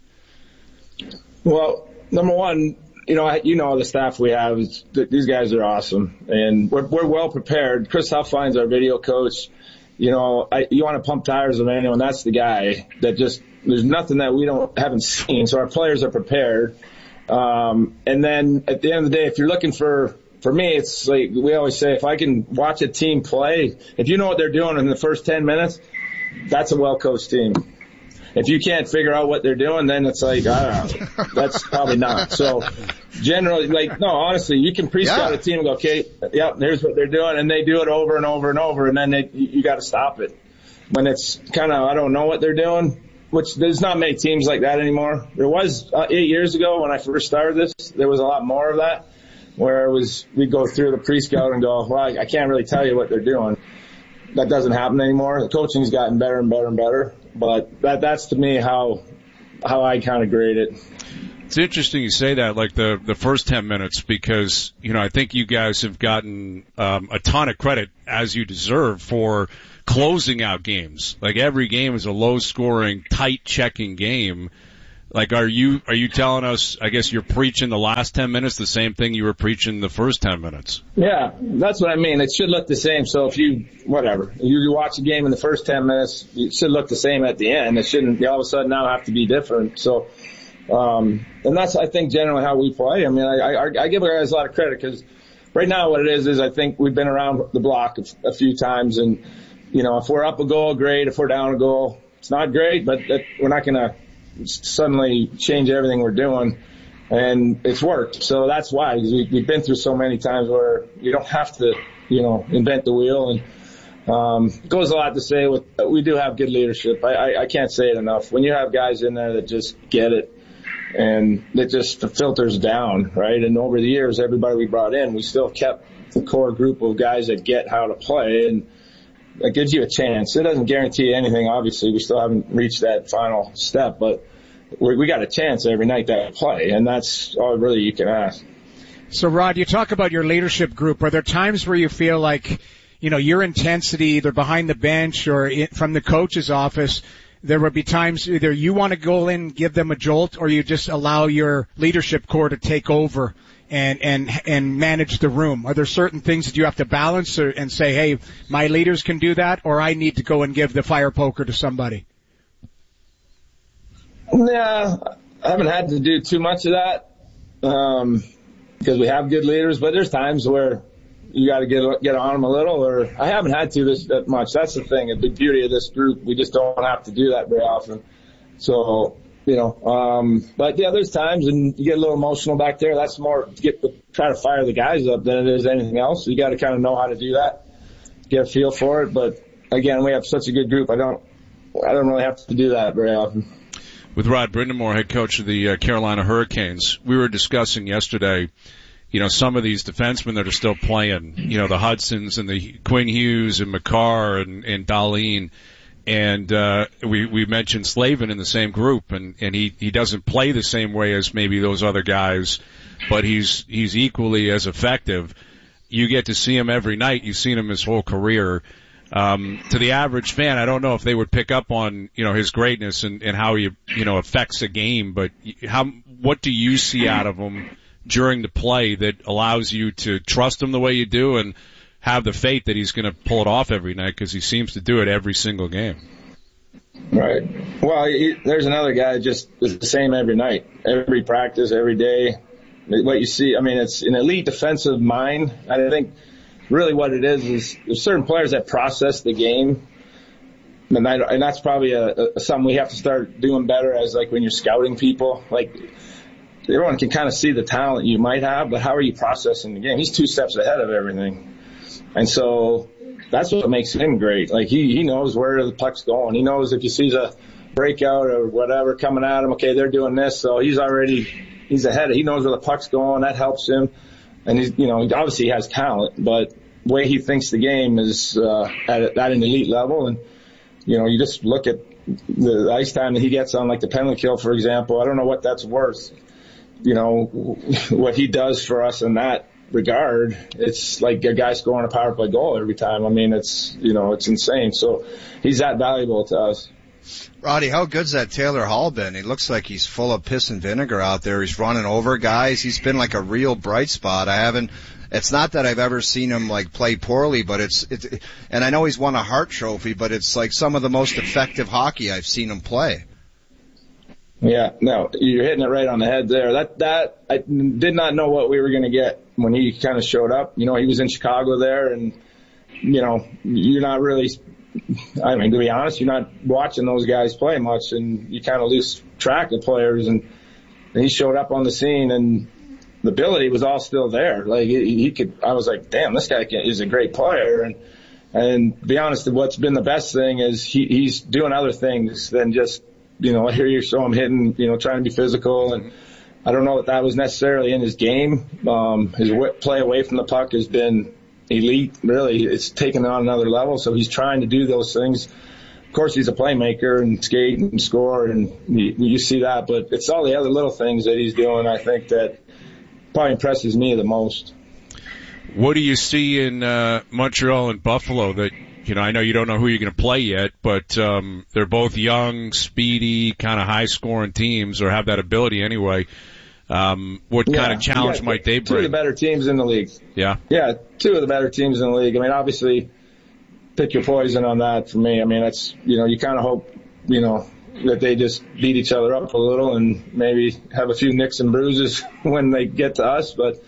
Speaker 4: Well, number one, you know the staff we have. These guys are awesome, and we're well prepared. Chris Huffline's our video coach. You know, you want to pump tires of anyone, that's the guy that just, there's nothing that we haven't seen. So our players are prepared. And then at the end of the day, if you're looking for me, it's like we always say, if I can watch a team play, if you know what they're doing in the first 10 minutes, that's a well-coached team. if you can't figure out what they're doing, then it's like, I don't know. That's probably not. So generally, like, no, honestly, you can pre-scout a team and go, okay, yep, here's what they're doing, and they do it over and over and over, and then you got to stop it. When it's kind of, I don't know what they're doing, which there's not many teams like that anymore. There was 8 years ago when I first started this, there was a lot more of that, where we'd go through the pre-scout and go, well, I can't really tell you what they're doing. That doesn't happen anymore. The coaching's gotten better and better and better, but that's to me how I kind of grade it.
Speaker 1: It's interesting you say that, like the first 10 minutes, because, you know, I think you guys have gotten a ton of credit, as you deserve, for closing out games. Like, every game is a low-scoring, tight-checking game. Like, are you telling us, I guess you're preaching the last 10 minutes the same thing you were preaching the first 10 minutes?
Speaker 4: Yeah, that's what I mean. It should look the same. So if you watch a game in the first 10 minutes, it should look the same at the end. It shouldn't all of a sudden now have to be different. So, and that's, I think, generally how we play. I mean, I give our guys a lot of credit, because right now what it is I think we've been around the block a few times, and, you know, if we're up a goal, great. If we're down a goal, it's not great, but we're not going to suddenly change everything we're doing, and it's worked. So that's why, because we've been through so many times where you don't have to, you know, invent the wheel. And it goes a lot to say we do have good leadership. I can't say it enough. When you have guys in there that just get it, and it just filters down, right? And over the years, everybody we brought in, we still kept the core group of guys that get how to play, and that gives you a chance. It doesn't guarantee anything, obviously. We still haven't reached that final step, but we got a chance every night that we play, and that's all really you can ask.
Speaker 9: So, Rod, you talk about your leadership group. Are there times where you feel like, you know, your intensity, either behind the bench or from the coach's office, there would be times either you want to go in, give them a jolt, or you just allow your leadership core to take over and manage the room? Are there certain things that you have to balance and say, hey, my leaders can do that, or I need to go and give the fire poker to somebody?
Speaker 4: Yeah, I haven't had to do too much of that, because we have good leaders, but there's times where you got to get on them a little, or I haven't had to that much. That's the thing, the beauty of this group. We just don't have to do that very often. So, you know, but yeah, there's times, and you get a little emotional back there. That's more try to fire the guys up than it is anything else. You got to kind of know how to do that, get a feel for it. But again, we have such a good group. I don't really have to do that very often.
Speaker 1: With Rod Brindamore, head coach of the Carolina Hurricanes, we were discussing yesterday, you know, some of these defensemen that are still playing, you know, the Hudsons and the Quinn Hughes and McCarr and Dahlin. And we mentioned Slavin in the same group, and he doesn't play the same way as maybe those other guys, but he's equally as effective. You get to see him every night. You've seen him his whole career. To the average fan, I don't know if they would pick up on, you know, his greatness and how he, you know, affects a game, but what do you see out of him during the play that allows you to trust him the way you do and have the faith that he's going to pull it off every night, because he seems to do it every single game?
Speaker 4: Right. Well, there's another guy just is the same every night, every practice, every day. What you see, I mean, it's an elite defensive mind. I think really what it is there's certain players that process the game, and that's probably something we have to start doing better as, like, when you're scouting people. Like, everyone can kind of see the talent you might have, but how are you processing the game? He's 2 steps ahead of everything. And so that's what makes him great. Like, he knows where the puck's going. He knows if he sees a breakout or whatever coming at him, okay, they're doing this, so he's ahead. He knows where the puck's going. That helps him. And he's, you know, obviously he has talent, but the way he thinks the game is at an elite level. And, you know, you just look at the ice time that he gets on, like, the penalty kill, for example. I don't know what that's worth. You know, what he does for us in that regard, it's like a guy scoring a power play goal every time. I mean, it's, you know, it's insane. So he's that valuable to us.
Speaker 12: Roddy, how good's that Taylor Hall been? He looks like he's full of piss and vinegar out there. He's running over guys. He's been like a real bright spot. It's not that I've ever seen him, like, play poorly, but and I know he's won a Hart Trophy, but it's like some of the most effective hockey I've seen him play.
Speaker 4: Yeah, no, you're hitting it right on the head there. That I did not know what we were going to get when he kind of showed up. You know, he was in Chicago there, and, you know, you're not really I mean, to be honest, you're not watching those guys play much, and you kind of lose track of players. And he showed up on the scene, and the ability was all still there. Like he could. I was like, damn, this guy is a great player. And to be honest, what's been the best thing is he's doing other things than just, I hear you show him hitting, trying to be physical. And I don't know that was necessarily in his game. His play away from the puck has been elite. Really, it's taken it on another level. So he's trying to do those things. Of course, he's a playmaker and skate and score, and you see that. But it's all the other little things that he's doing, I think, that probably impresses me the most.
Speaker 1: What do you see in Montreal and Buffalo that, I know you don't know who you're going to play yet, but they're both young, speedy, kind of high-scoring teams, or have that ability anyway. What kind of challenge might they bring?
Speaker 4: Two of the better teams in the league.
Speaker 1: Yeah?
Speaker 4: Yeah, two of the better teams in the league. I mean, obviously, pick your poison on that for me. I mean, that's, you kind of hope, that they just beat each other up a little and maybe have a few nicks and bruises when they get to us. But,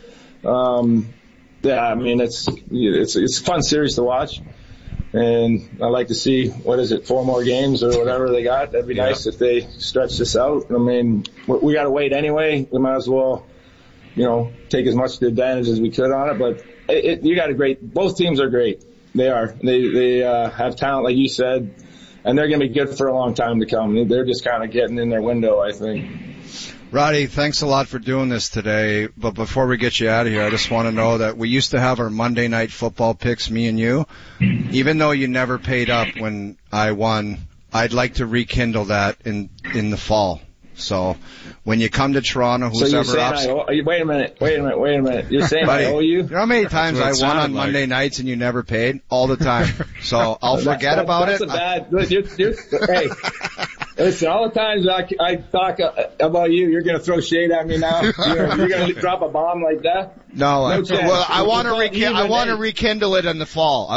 Speaker 4: yeah, I mean, it's a fun series to watch. And I'd like to see, 4 more games or whatever they got. That'd be nice if they stretch this out. I mean, we got to wait anyway. We might as well, take as much advantage as we could on it. But you got both teams are great. They are. They have talent, like you said, and they're going to be good for a long time to come. They're just kind of getting in their window, I think.
Speaker 12: Roddy, thanks a lot for doing this today. But before we get you out of here, I just want to know that we used to have our Monday Night Football picks, me and you. Even though you never paid up when I won, I'd like to rekindle that in the fall. So when you come to Toronto, who's ever up?
Speaker 4: Wait a minute. You're saying
Speaker 12: buddy,
Speaker 4: I owe you?
Speaker 12: You know how many times I won on Monday nights and you never paid? All the time. So I'll forget about it.
Speaker 4: Hey. Listen, all the times I talk about you, you're going to throw shade at me now? You're going to drop a bomb like that?
Speaker 12: No, well, I want to rekindle it in the fall.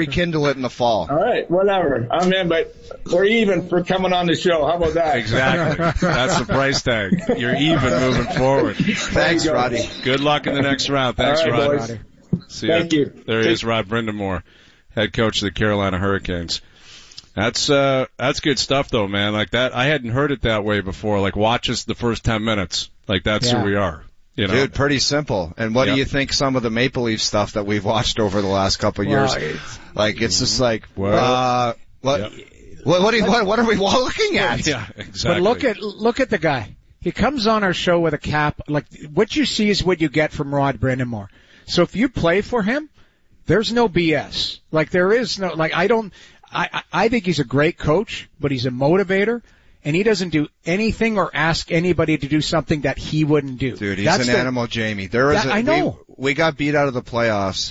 Speaker 12: All
Speaker 4: right, whatever. I'm in, but we're even for coming on the show. How about that?
Speaker 1: Exactly. That's the price tag. You're even moving forward.
Speaker 12: Thanks, Roddy.
Speaker 1: Good luck in the next round. Thanks,
Speaker 4: all right,
Speaker 1: Roddy. See
Speaker 4: Thank you.
Speaker 1: There he is, Rod Brindamore, head coach of the Carolina Hurricanes. That's good stuff though, man. Like that, I hadn't heard it that way before. Like, watch us the first 10 minutes. Like, that's who we are.
Speaker 12: Dude, pretty simple. And what do you think some of the Maple Leaf stuff that we've watched over the last couple of years? It's just like, what are we looking at?
Speaker 1: Yeah, exactly.
Speaker 9: But look at the guy. He comes on our show with a cap. Like, what you see is what you get from Rod Brindamore. So if you play for him, there's no BS. Like, there is no, like, I think he's a great coach, but he's a motivator, and he doesn't do anything or ask anybody to do something that he wouldn't do.
Speaker 12: Dude, he's an animal, Jamie.
Speaker 9: I know.
Speaker 12: We got beat out of the playoffs,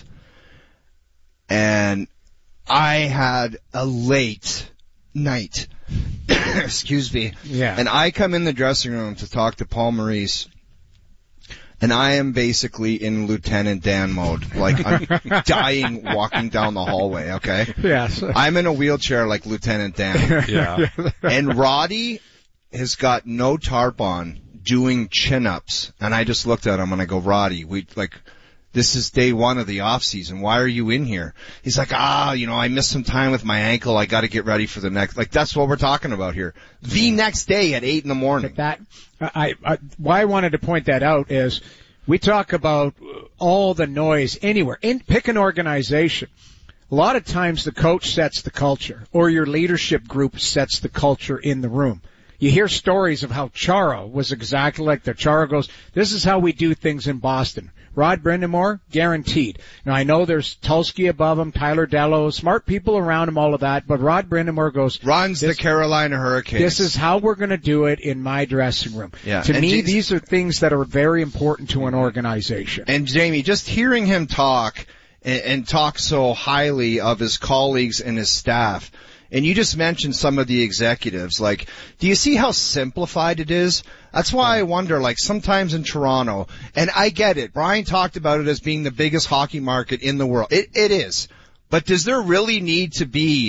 Speaker 12: and I had a late night. Excuse me.
Speaker 9: Yeah.
Speaker 12: And I come in the dressing room to talk to Paul Maurice, and I am basically in Lieutenant Dan mode. Like, I'm dying walking down the hallway, okay?
Speaker 9: Yes.
Speaker 12: I'm in a wheelchair like Lieutenant Dan.
Speaker 1: Yeah.
Speaker 12: And Roddy has got no tarp on doing chin-ups. And I just looked at him and I go, Roddy, this is day 1 of the off season. Why are you in here? He's like, I missed some time with my ankle. I got to get ready for the next. Like, that's what we're talking about here. The next day at 8 a.m.
Speaker 9: Why I wanted to point that out is we talk about all the noise anywhere. Pick an organization. A lot of times the coach sets the culture, or your leadership group sets the culture in the room. You hear stories of how Chara was exactly like that. Chara goes, this is how we do things in Boston. Rod Brindamore, guaranteed. Now, I know there's Tulsky above him, Tyler Dello, smart people around him, all of that, but Rod Brindamore
Speaker 12: runs the Carolina Hurricanes.
Speaker 9: This is how we're going to do it in my dressing room.
Speaker 12: Yeah.
Speaker 9: To me, these are things that are very important to an organization.
Speaker 12: And Jamie, just hearing him talk and talk so highly of his colleagues and his staff, and you just mentioned some of the executives. Like, do you see how simplified it is? That's why I wonder, like, sometimes in Toronto, and I get it, Brian talked about it as being the biggest hockey market in the world. It is. But does there really need to be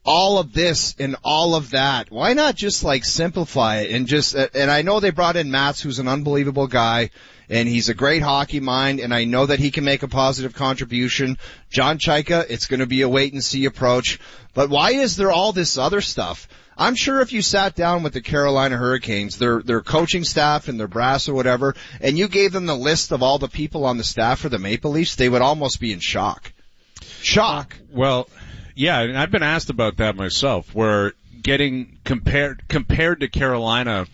Speaker 12: all of this and all of that. Why not just like simplify it and just, and I know they brought in Mats, who's an unbelievable guy, and he's a great hockey mind, and I know that he can make a positive contribution. John Chaika, it's going to be a wait-and-see approach. But why is there all this other stuff? I'm sure if you sat down with the Carolina Hurricanes, their coaching staff and their brass or whatever, and you gave them the list of all the people on the staff for the Maple Leafs, they would almost be in shock. Shock.
Speaker 1: Well, yeah, and I've been asked about that myself, where getting compared to Carolina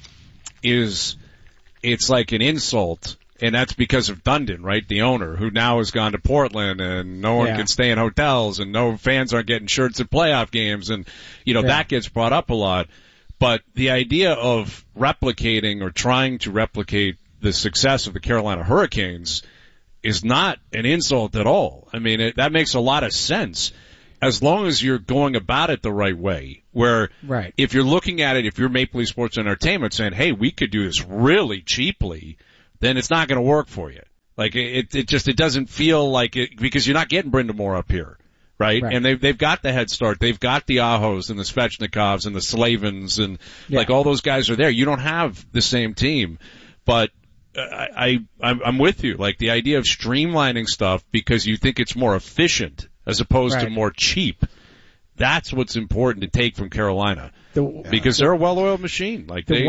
Speaker 1: it's like an insult. And that's because of Dundon, right? The owner, who now has gone to Portland, and no one can stay in hotels, and no fans aren't getting shirts at playoff games, and, that gets brought up a lot. But the idea of replicating or trying to replicate the success of the Carolina Hurricanes is not an insult at all. I mean, that makes a lot of sense, as long as you're going about it the right way, where if you're looking at it, if you're Maple Leaf Sports Entertainment saying, hey, we could do this really cheaply, then it's not going to work for you. Like, it doesn't feel like it, because you're not getting Brind'Amour up here, right? And they've got the head start. They've got the Ahos and the Svechnikovs and the Slavins and like all those guys are there. You don't have the same team, but I'm with you. Like, the idea of streamlining stuff because you think it's more efficient as opposed to more cheap. That's what's important to take from Carolina, because they're a well-oiled machine. Like, they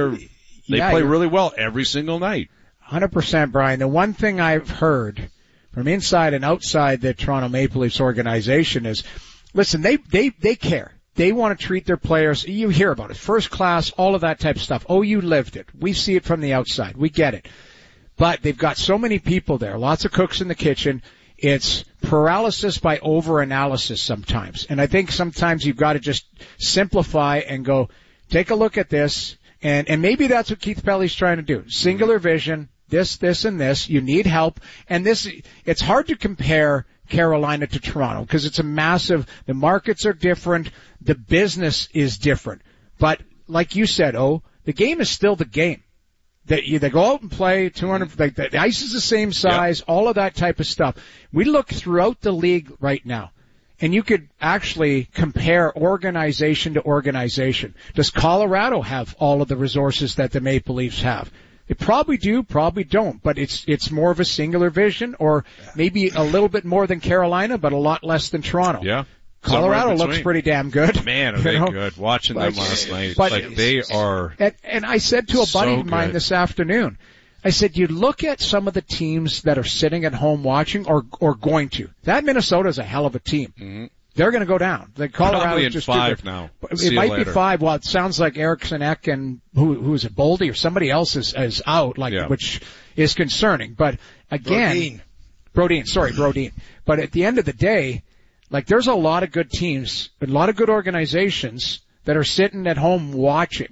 Speaker 1: play really well every single night.
Speaker 9: 100%, Brian. The one thing I've heard from inside and outside the Toronto Maple Leafs organization is, listen, they care. They want to treat their players. You hear about it. First class, all of that type of stuff. Oh, you lived it. We see it from the outside. We get it. But they've got so many people there, lots of cooks in the kitchen. It's paralysis by overanalysis sometimes. And I think sometimes you've got to just simplify and go, take a look at this. And maybe that's what Keith Pelly's trying to do. Singular vision, this, and this. You need help. And it's hard to compare Carolina to Toronto because it's the markets are different. The business is different. But like you said, the game is still the game. They go out and play 200, the ice is the same size, all of that type of stuff. We look throughout the league right now. And you could actually compare organization to organization. Does Colorado have all of the resources that the Maple Leafs have? They probably do, probably don't, but it's more of a singular vision, or maybe a little bit more than Carolina, but a lot less than Toronto.
Speaker 1: Yeah.
Speaker 9: Colorado looks pretty damn good.
Speaker 1: Man, are they good. Watching them last night. They are.
Speaker 9: And I said to a buddy of mine this afternoon, I said, you look at some of the teams that are sitting at home watching or going to. That Minnesota's a hell of a team. Mm-hmm. They're going to go down. The Colorado is just
Speaker 1: 5 now.
Speaker 9: It might be 5. Well, it sounds like Eriksson Ek and who is it, Boldy or somebody else is out, which is concerning. But again, Brodin. But at the end of the day, like, there's a lot of good teams, a lot of good organizations that are sitting at home watching.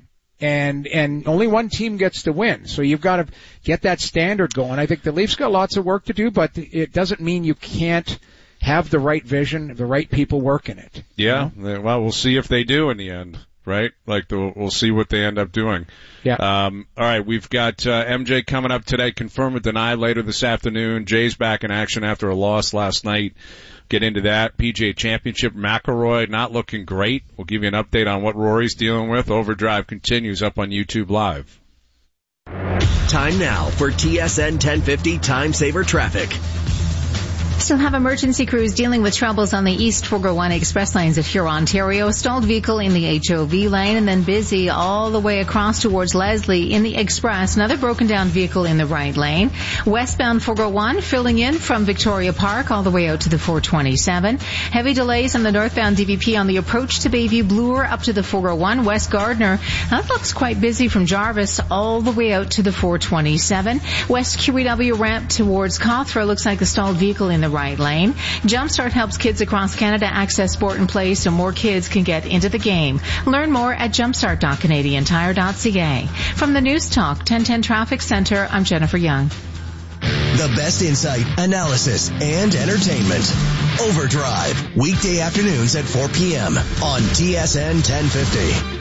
Speaker 9: And only one team gets to win. So you've got to get that standard going. I think the Leafs got lots of work to do, but it doesn't mean you can't have the right vision, the right people working it.
Speaker 1: Yeah. You know? Well, we'll see if they do in the end, right? Like, we'll see what they end up doing.
Speaker 9: Yeah.
Speaker 1: All right. We've got, MJ coming up today. Confirm or deny later this afternoon. Jay's back in action after a loss last night. Get into that. PGA Championship, McIlroy not looking great. We'll give you an update on what Rory's dealing with. Overdrive continues up on YouTube Live.
Speaker 3: Time now for TSN 1050 Time Saver Traffic.
Speaker 14: Still have emergency crews dealing with troubles on the East 401 Express lanes of Huron, Ontario. Stalled vehicle in the HOV lane, and then busy all the way across towards Leslie in the Express. Another broken down vehicle in the right lane. Westbound 401 filling in from Victoria Park all the way out to the 427. Heavy delays on the northbound DVP on the approach to Bayview Bloor up to the 401. West Gardner, that looks quite busy from Jarvis all the way out to the 427. West QEW ramp towards Cawthra looks like a stalled vehicle in the right lane. Jumpstart helps kids across Canada access sport and play so more kids can get into the game. Learn more at jumpstart.canadiantire.ca. From the News Talk 1010 Traffic Center, I'm Jennifer Young.
Speaker 3: The best insight, analysis, and entertainment. Overdrive, weekday afternoons at 4 p.m. on TSN 1050.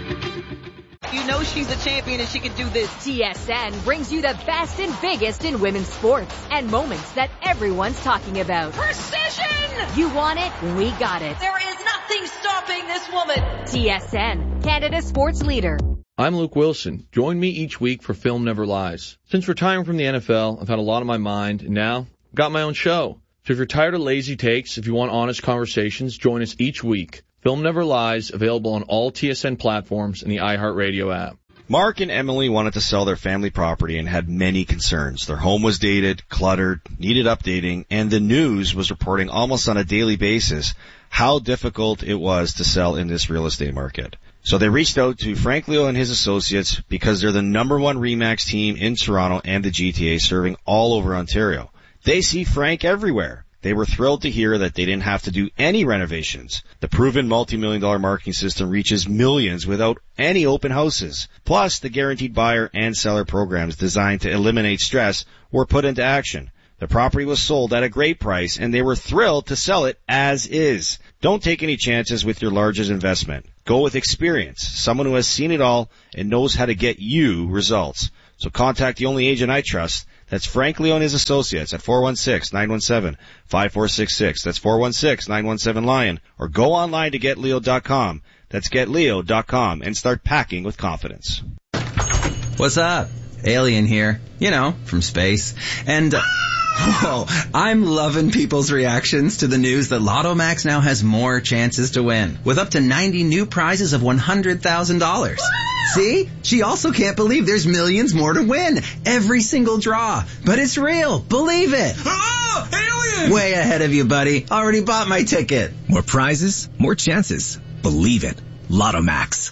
Speaker 15: You know she's a champion and she can do this. TSN brings you the best and biggest in women's sports and moments that everyone's talking about.
Speaker 16: Precision!
Speaker 15: You want it? We got it.
Speaker 16: There is nothing
Speaker 15: nothing stopping this woman. TSN, Canada's sports leader.
Speaker 16: I'm Luke Wilson. Join me each week for Film Never Lies. Since retiring from the NFL, I've had a lot on my mind, and now I've got my own show. So if you're tired of lazy takes, if you want honest conversations, join us each week. Film Never Lies, available on all TSN platforms and the iHeartRadio app.
Speaker 17: Mark and Emily wanted to sell their family property and had many concerns. Their home was dated, cluttered, needed updating, and the news was reporting almost on a daily basis how difficult it was to sell in this real estate market. So they reached out to Frank Leo and his associates because they're the number one RE/MAX team in Toronto and the GTA, serving all over Ontario. They see Frank everywhere. They were thrilled to hear that they didn't have to do any renovations. The proven multi-million-dollar marketing system reaches millions without any open houses. Plus, the guaranteed buyer and seller programs designed to eliminate stress were put into action. The property was sold at a great price, and they were thrilled to sell it as is. Don't take any chances with your largest investment. Go with experience, someone who has seen it all and knows how to get you results. So contact the only agent I trust. That's Frank Leo and his associates at 416-917-5466. That's 416-917-LION. Or go online to getleo.com. That's getleo.com and start packing with confidence.
Speaker 18: What's up? Alien here. You know, from space. And, whoa, I'm loving people's reactions to the news that Lotto Max now has more chances to win, with up to 90 new prizes of $100,000. See? She also can't believe there's millions more to win. Every single draw. But it's real. Believe it.
Speaker 20: Oh, alien!
Speaker 18: Way ahead of you, buddy. Already bought my ticket.
Speaker 20: More prizes, more chances. Believe it. Lotto Max.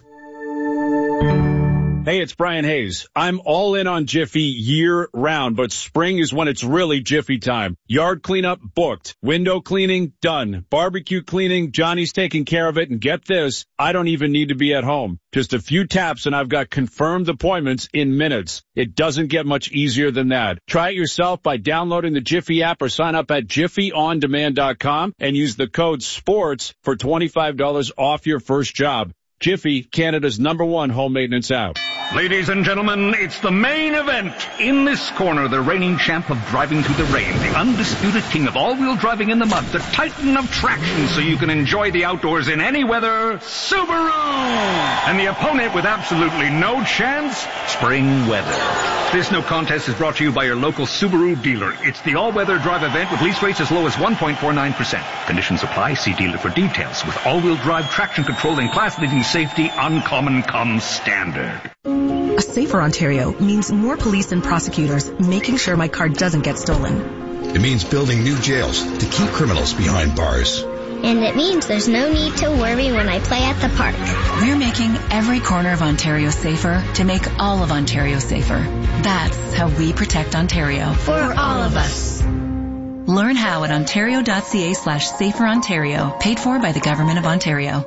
Speaker 2: Hey, it's Brian Hayes. I'm all in on Jiffy year-round, but spring is when it's really Jiffy time. Yard cleanup, booked. Window cleaning, done. Barbecue cleaning, Johnny's taking care of it. And get this, I don't even need to be at home. Just a few taps and I've got confirmed appointments in minutes. It doesn't get much easier than that. Try it yourself by downloading the Jiffy app or sign up at jiffyondemand.com and use the code SPORTS for $25 off your first job. Jiffy, Canada's #1 home maintenance app.
Speaker 21: Ladies and gentlemen, it's the main event. In this corner, the reigning champ of driving through the rain, the undisputed king of all-wheel driving in the mud, the titan of traction so you can enjoy the outdoors in any weather, Subaru! And the opponent with absolutely no chance, spring weather. This no contest is brought to you by your local Subaru dealer. It's the all-weather drive event with lease rates as low as 1.49%. Conditions apply. See dealer for details. With all-wheel drive traction control and class-leading safety, uncommon comes standard.
Speaker 22: A safer Ontario means more police and prosecutors making sure my car doesn't get stolen.
Speaker 23: It means building new jails to keep criminals behind bars.
Speaker 24: And it means there's no need to worry when I play at the park.
Speaker 22: We're making every corner of Ontario safer to make all of Ontario safer. That's how we protect Ontario.
Speaker 24: For all of us.
Speaker 22: Learn how at ontario.ca/saferontario, paid for by the Government of Ontario.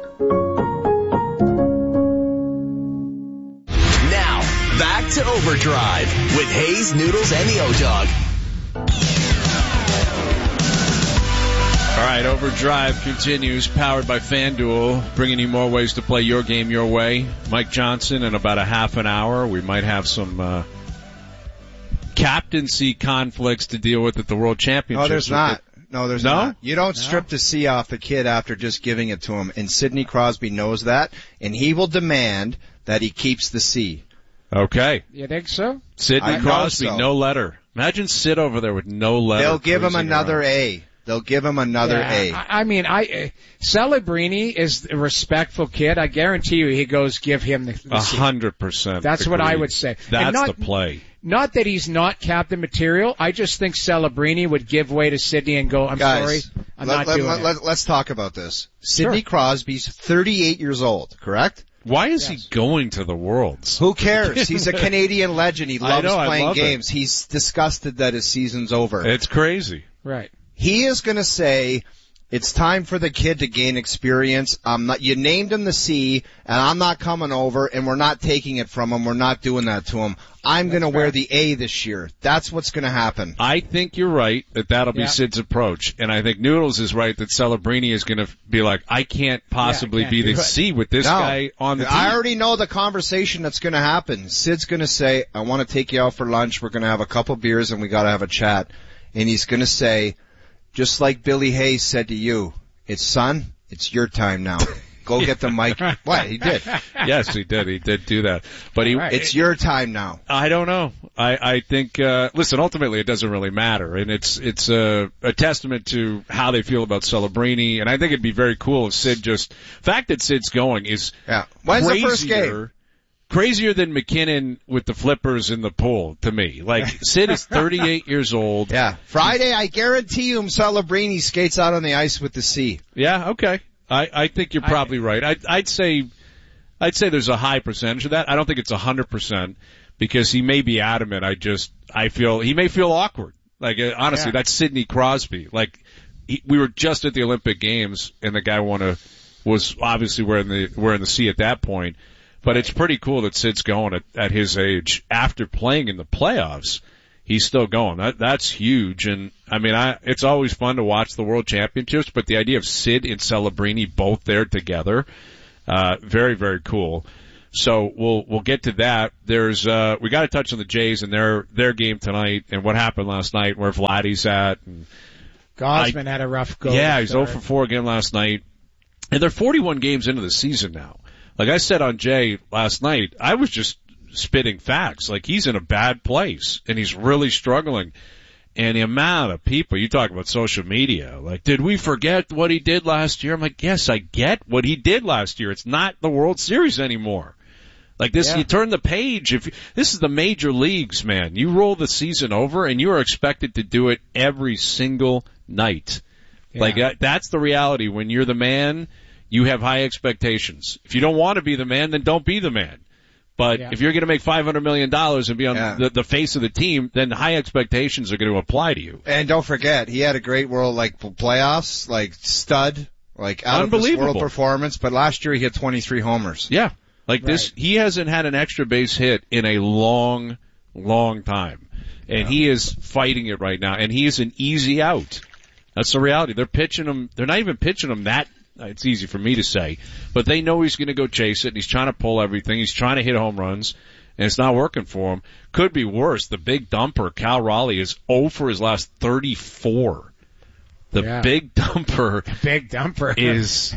Speaker 3: Back to Overdrive with Hayes, Noodles, and the O-Dog.
Speaker 1: All right, Overdrive continues, powered by FanDuel, bringing you more ways to play your game your way. Mike Johnson, in about a half an hour, we might have some captaincy conflicts to deal with at the World Championships.
Speaker 12: Oh, there's not. No, there's not. You don't strip the C off the kid after just giving it to him, and Sidney Crosby knows that, and he will demand that he keeps the C.
Speaker 1: Okay.
Speaker 9: You think so?
Speaker 1: Sidney Crosby, no letter. Imagine Sid over there with no letter.
Speaker 12: They'll give him another A. They'll give him another A.
Speaker 9: I mean, Celebrini is a respectful kid. I guarantee you he goes give him the C.
Speaker 1: 100%.
Speaker 9: That's what I would say.
Speaker 1: That's the play.
Speaker 9: Not that he's not captain material. I just think Celebrini would give way to Sidney and go, I'm sorry, I'm not doing it.
Speaker 12: Let's talk about this. Sidney Crosby's 38 years old, correct?
Speaker 1: Why is he going to the Worlds?
Speaker 12: Who cares? He's a Canadian legend. He loves playing games.
Speaker 1: It.
Speaker 12: He's disgusted that his season's over.
Speaker 1: It's crazy.
Speaker 9: Right.
Speaker 12: He is going to say, it's time for the kid to gain experience. You named him the C, and I'm not coming over, and we're not taking it from him. We're not doing that to him. I'm going to wear the A this year. That's what's going to happen.
Speaker 1: I think you're right that that'll be Sid's approach, and I think Noodles is right that Celebrini is going to be like, I can't possibly be the C with this guy on the team.
Speaker 12: I already know the conversation that's going to happen. Sid's going to say, I want to take you out for lunch. We're going to have a couple beers, and we got to have a chat. And he's going to say, just like Billy Hayes said to you, it's son, It's your time now. Go get the mic. What? He did.
Speaker 1: Yes, he did. He did do that. But
Speaker 12: it's your time now.
Speaker 1: I don't know. I think, listen, ultimately it doesn't really matter. And it's a testament to how they feel about Celebrini. And I think it'd be very cool if Sid the fact that Sid's going is
Speaker 12: When's the first game?
Speaker 1: Crazier than McKinnon with the flippers in the pool to me. Like, Sid is 38 years old.
Speaker 12: Yeah. Friday, I guarantee you Celebrini skates out on the ice with the C.
Speaker 1: Yeah, okay. I think you're probably right. I'd say there's a high percentage of that. I don't think it's 100% because he may be adamant. I feel he may feel awkward. Like, honestly, that's Sidney Crosby. Like, we were just at the Olympic Games and the guy was obviously wearing the C at that point. But it's pretty cool that Sid's going at his age after playing in the playoffs. He's still going. That's huge. And I mean, it's always fun to watch the World Championships, but the idea of Sid and Celebrini both there together, very, very cool. So we'll get to that. There's, we got to touch on the Jays and their game tonight and what happened last night, where Vladdy's at. And
Speaker 9: Gosman had a rough go.
Speaker 1: Yeah, he's 0 for 4 again last night. And they're 41 games into the season now. Like I said on Jay last night, I was just spitting facts. Like, he's in a bad place and he's really struggling. And the amount of people, you talk about social media, like, did we forget what he did last year? I'm like, yes, I get what he did last year. It's not the World Series anymore. Like this, you turn the page. This is the major leagues, man. You roll the season over and you are expected to do it every single night. Yeah. Like, that's the reality. When you're the man, you have high expectations. If you don't want to be the man, then don't be the man. But if you're going to make $500 million and be on the face of the team, then high expectations are going to apply to you.
Speaker 12: And don't forget, he had a great world, playoffs, stud, out of this world performance. But last year he hit 23 homers.
Speaker 1: Yeah. This, he hasn't had an extra base hit in a long, long time. And he is fighting it right now. And he is an easy out. That's the reality. They're pitching him. They're not even pitching him that. It's easy for me to say, but they know he's going to go chase it, and he's trying to pull everything. He's trying to hit home runs, and it's not working for him. Could be worse. The big dumper, Cal Raleigh, is 0 for his last 34. The big dumper.
Speaker 9: Big dumper
Speaker 1: is,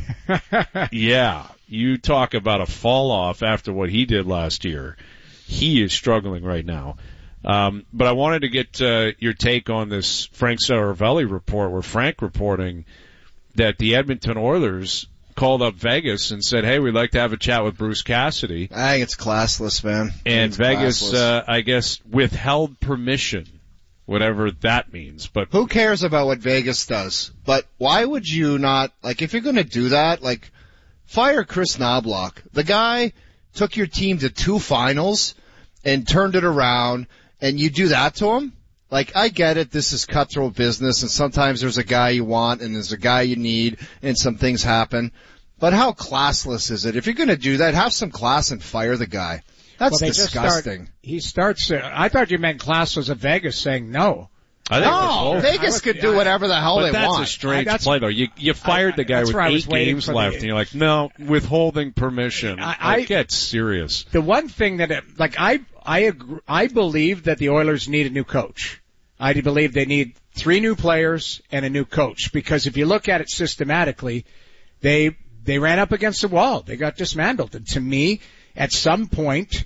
Speaker 1: you talk about a fall off after what he did last year. He is struggling right now. But I wanted to get your take on this Frank Saravelli report, where Frank reporting that the Edmonton Oilers called up Vegas and said, hey, we'd like to have a chat with Bruce Cassidy.
Speaker 12: I think it's classless, man.
Speaker 1: And Vegas, I guess, withheld permission, whatever that means. But
Speaker 12: who cares about what Vegas does? But why would you not, if you're going to do that, fire Chris Knobloch. The guy took your team to 2 finals and turned it around, and you do that to him? I get it, this is cutthroat business, and sometimes there's a guy you want and there's a guy you need, and some things happen. But how classless is it? If you're going to do that, have some class and fire the guy. That's disgusting.
Speaker 9: I thought you meant classless of Vegas saying no.
Speaker 12: Vegas could do whatever the hell they want.
Speaker 1: That's a strange play, though. You fired the guy with 8 games left, and you're like, no, withholding permission. I get serious.
Speaker 9: The one thing that, I believe that the Oilers need a new coach. I believe they need 3 new players and a new coach, because if you look at it systematically, they ran up against the wall. They got dismantled. And to me, at some point,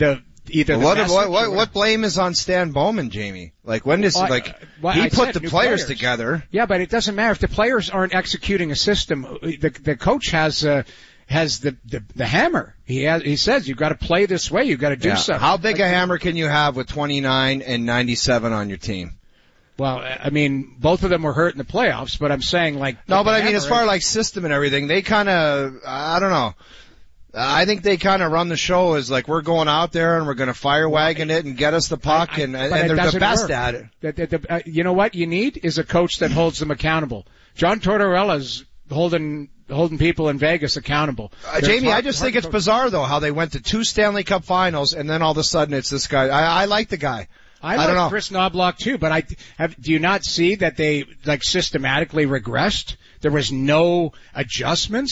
Speaker 12: what blame is on Stan Bowman, Jamie? When does he put the players together?
Speaker 9: Yeah, but it doesn't matter if the players aren't executing a system. The coach has the hammer. He says you've got to play this way. You've got to do something.
Speaker 12: How big a hammer can you have with 29 and 97 on your team?
Speaker 9: Well, I mean, both of them were hurt in the playoffs, but I'm saying
Speaker 12: as far as system and everything, they kind of, I don't know. I think they kind of run the show as we're going out there and we're going to fire wagon it and get us the puck, and they're the best at it.
Speaker 9: You know what you need is a coach that holds them accountable. John Tortorella's holding people in Vegas accountable.
Speaker 12: Jamie, I just think it's bizarre though how they went to 2 Stanley Cup Finals and then all of a sudden it's this guy. I like the guy.
Speaker 9: I don't know. Chris Knobloch too, but do you not see that they systematically regressed? There was no adjustments.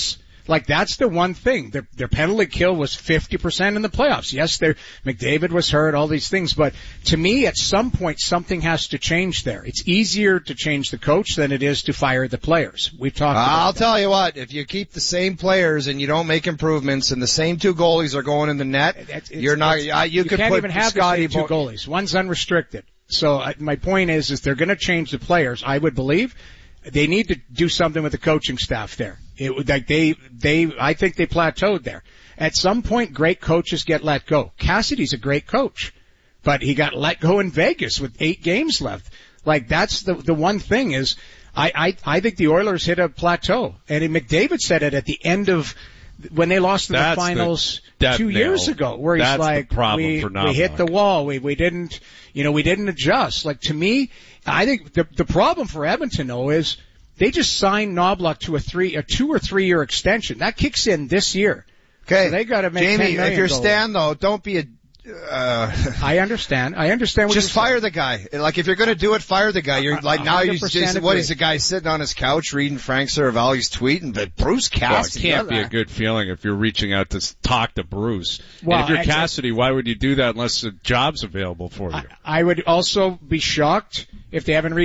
Speaker 9: Like, that's the one thing. Their penalty kill was 50% in the playoffs. Yes, McDavid was hurt, all these things, but to me, at some point, something has to change there. It's easier to change the coach than it is to fire the players. We've talked about
Speaker 5: I'll
Speaker 9: that.
Speaker 5: tell you what, if you keep the same players and you don't make improvements and the same two goalies are going in the net, you could
Speaker 9: can't
Speaker 5: put
Speaker 9: even have
Speaker 5: Scotty
Speaker 9: the same two goalies. One's unrestricted. So my point is they're going to change the players. I would believe they need to do something with the coaching staff there. I think they plateaued there. At some point, great coaches get let go. Cassidy's a great coach, but he got let go in Vegas with 8 games left. Like, that's the one thing is, I think the Oilers hit a plateau. And McDavid said it at the end of, when they lost in the finals 2 years ago, where he's like, we hit the wall. We didn't adjust. Like, to me, I think the problem for Edmonton, though, is they just signed Knoblauch to a 2 or 3 year extension. That kicks in this year.
Speaker 5: Okay.
Speaker 9: So they gotta make
Speaker 5: Jamie,
Speaker 9: $10 million
Speaker 5: if you're Stan, though, don't be
Speaker 9: I understand what
Speaker 5: just fire the guy. Like, if you're going to do it, fire the guy. You're like, now he's just, what is the guy sitting on his couch reading Frank Saravalli's tweeting? But Bruce Cassidy.
Speaker 1: Well, it can't be a good feeling if you're reaching out to talk to Bruce. Well, and if you're Cassidy, why would you do that unless a job's available for you?
Speaker 9: I would also be shocked if they haven't reached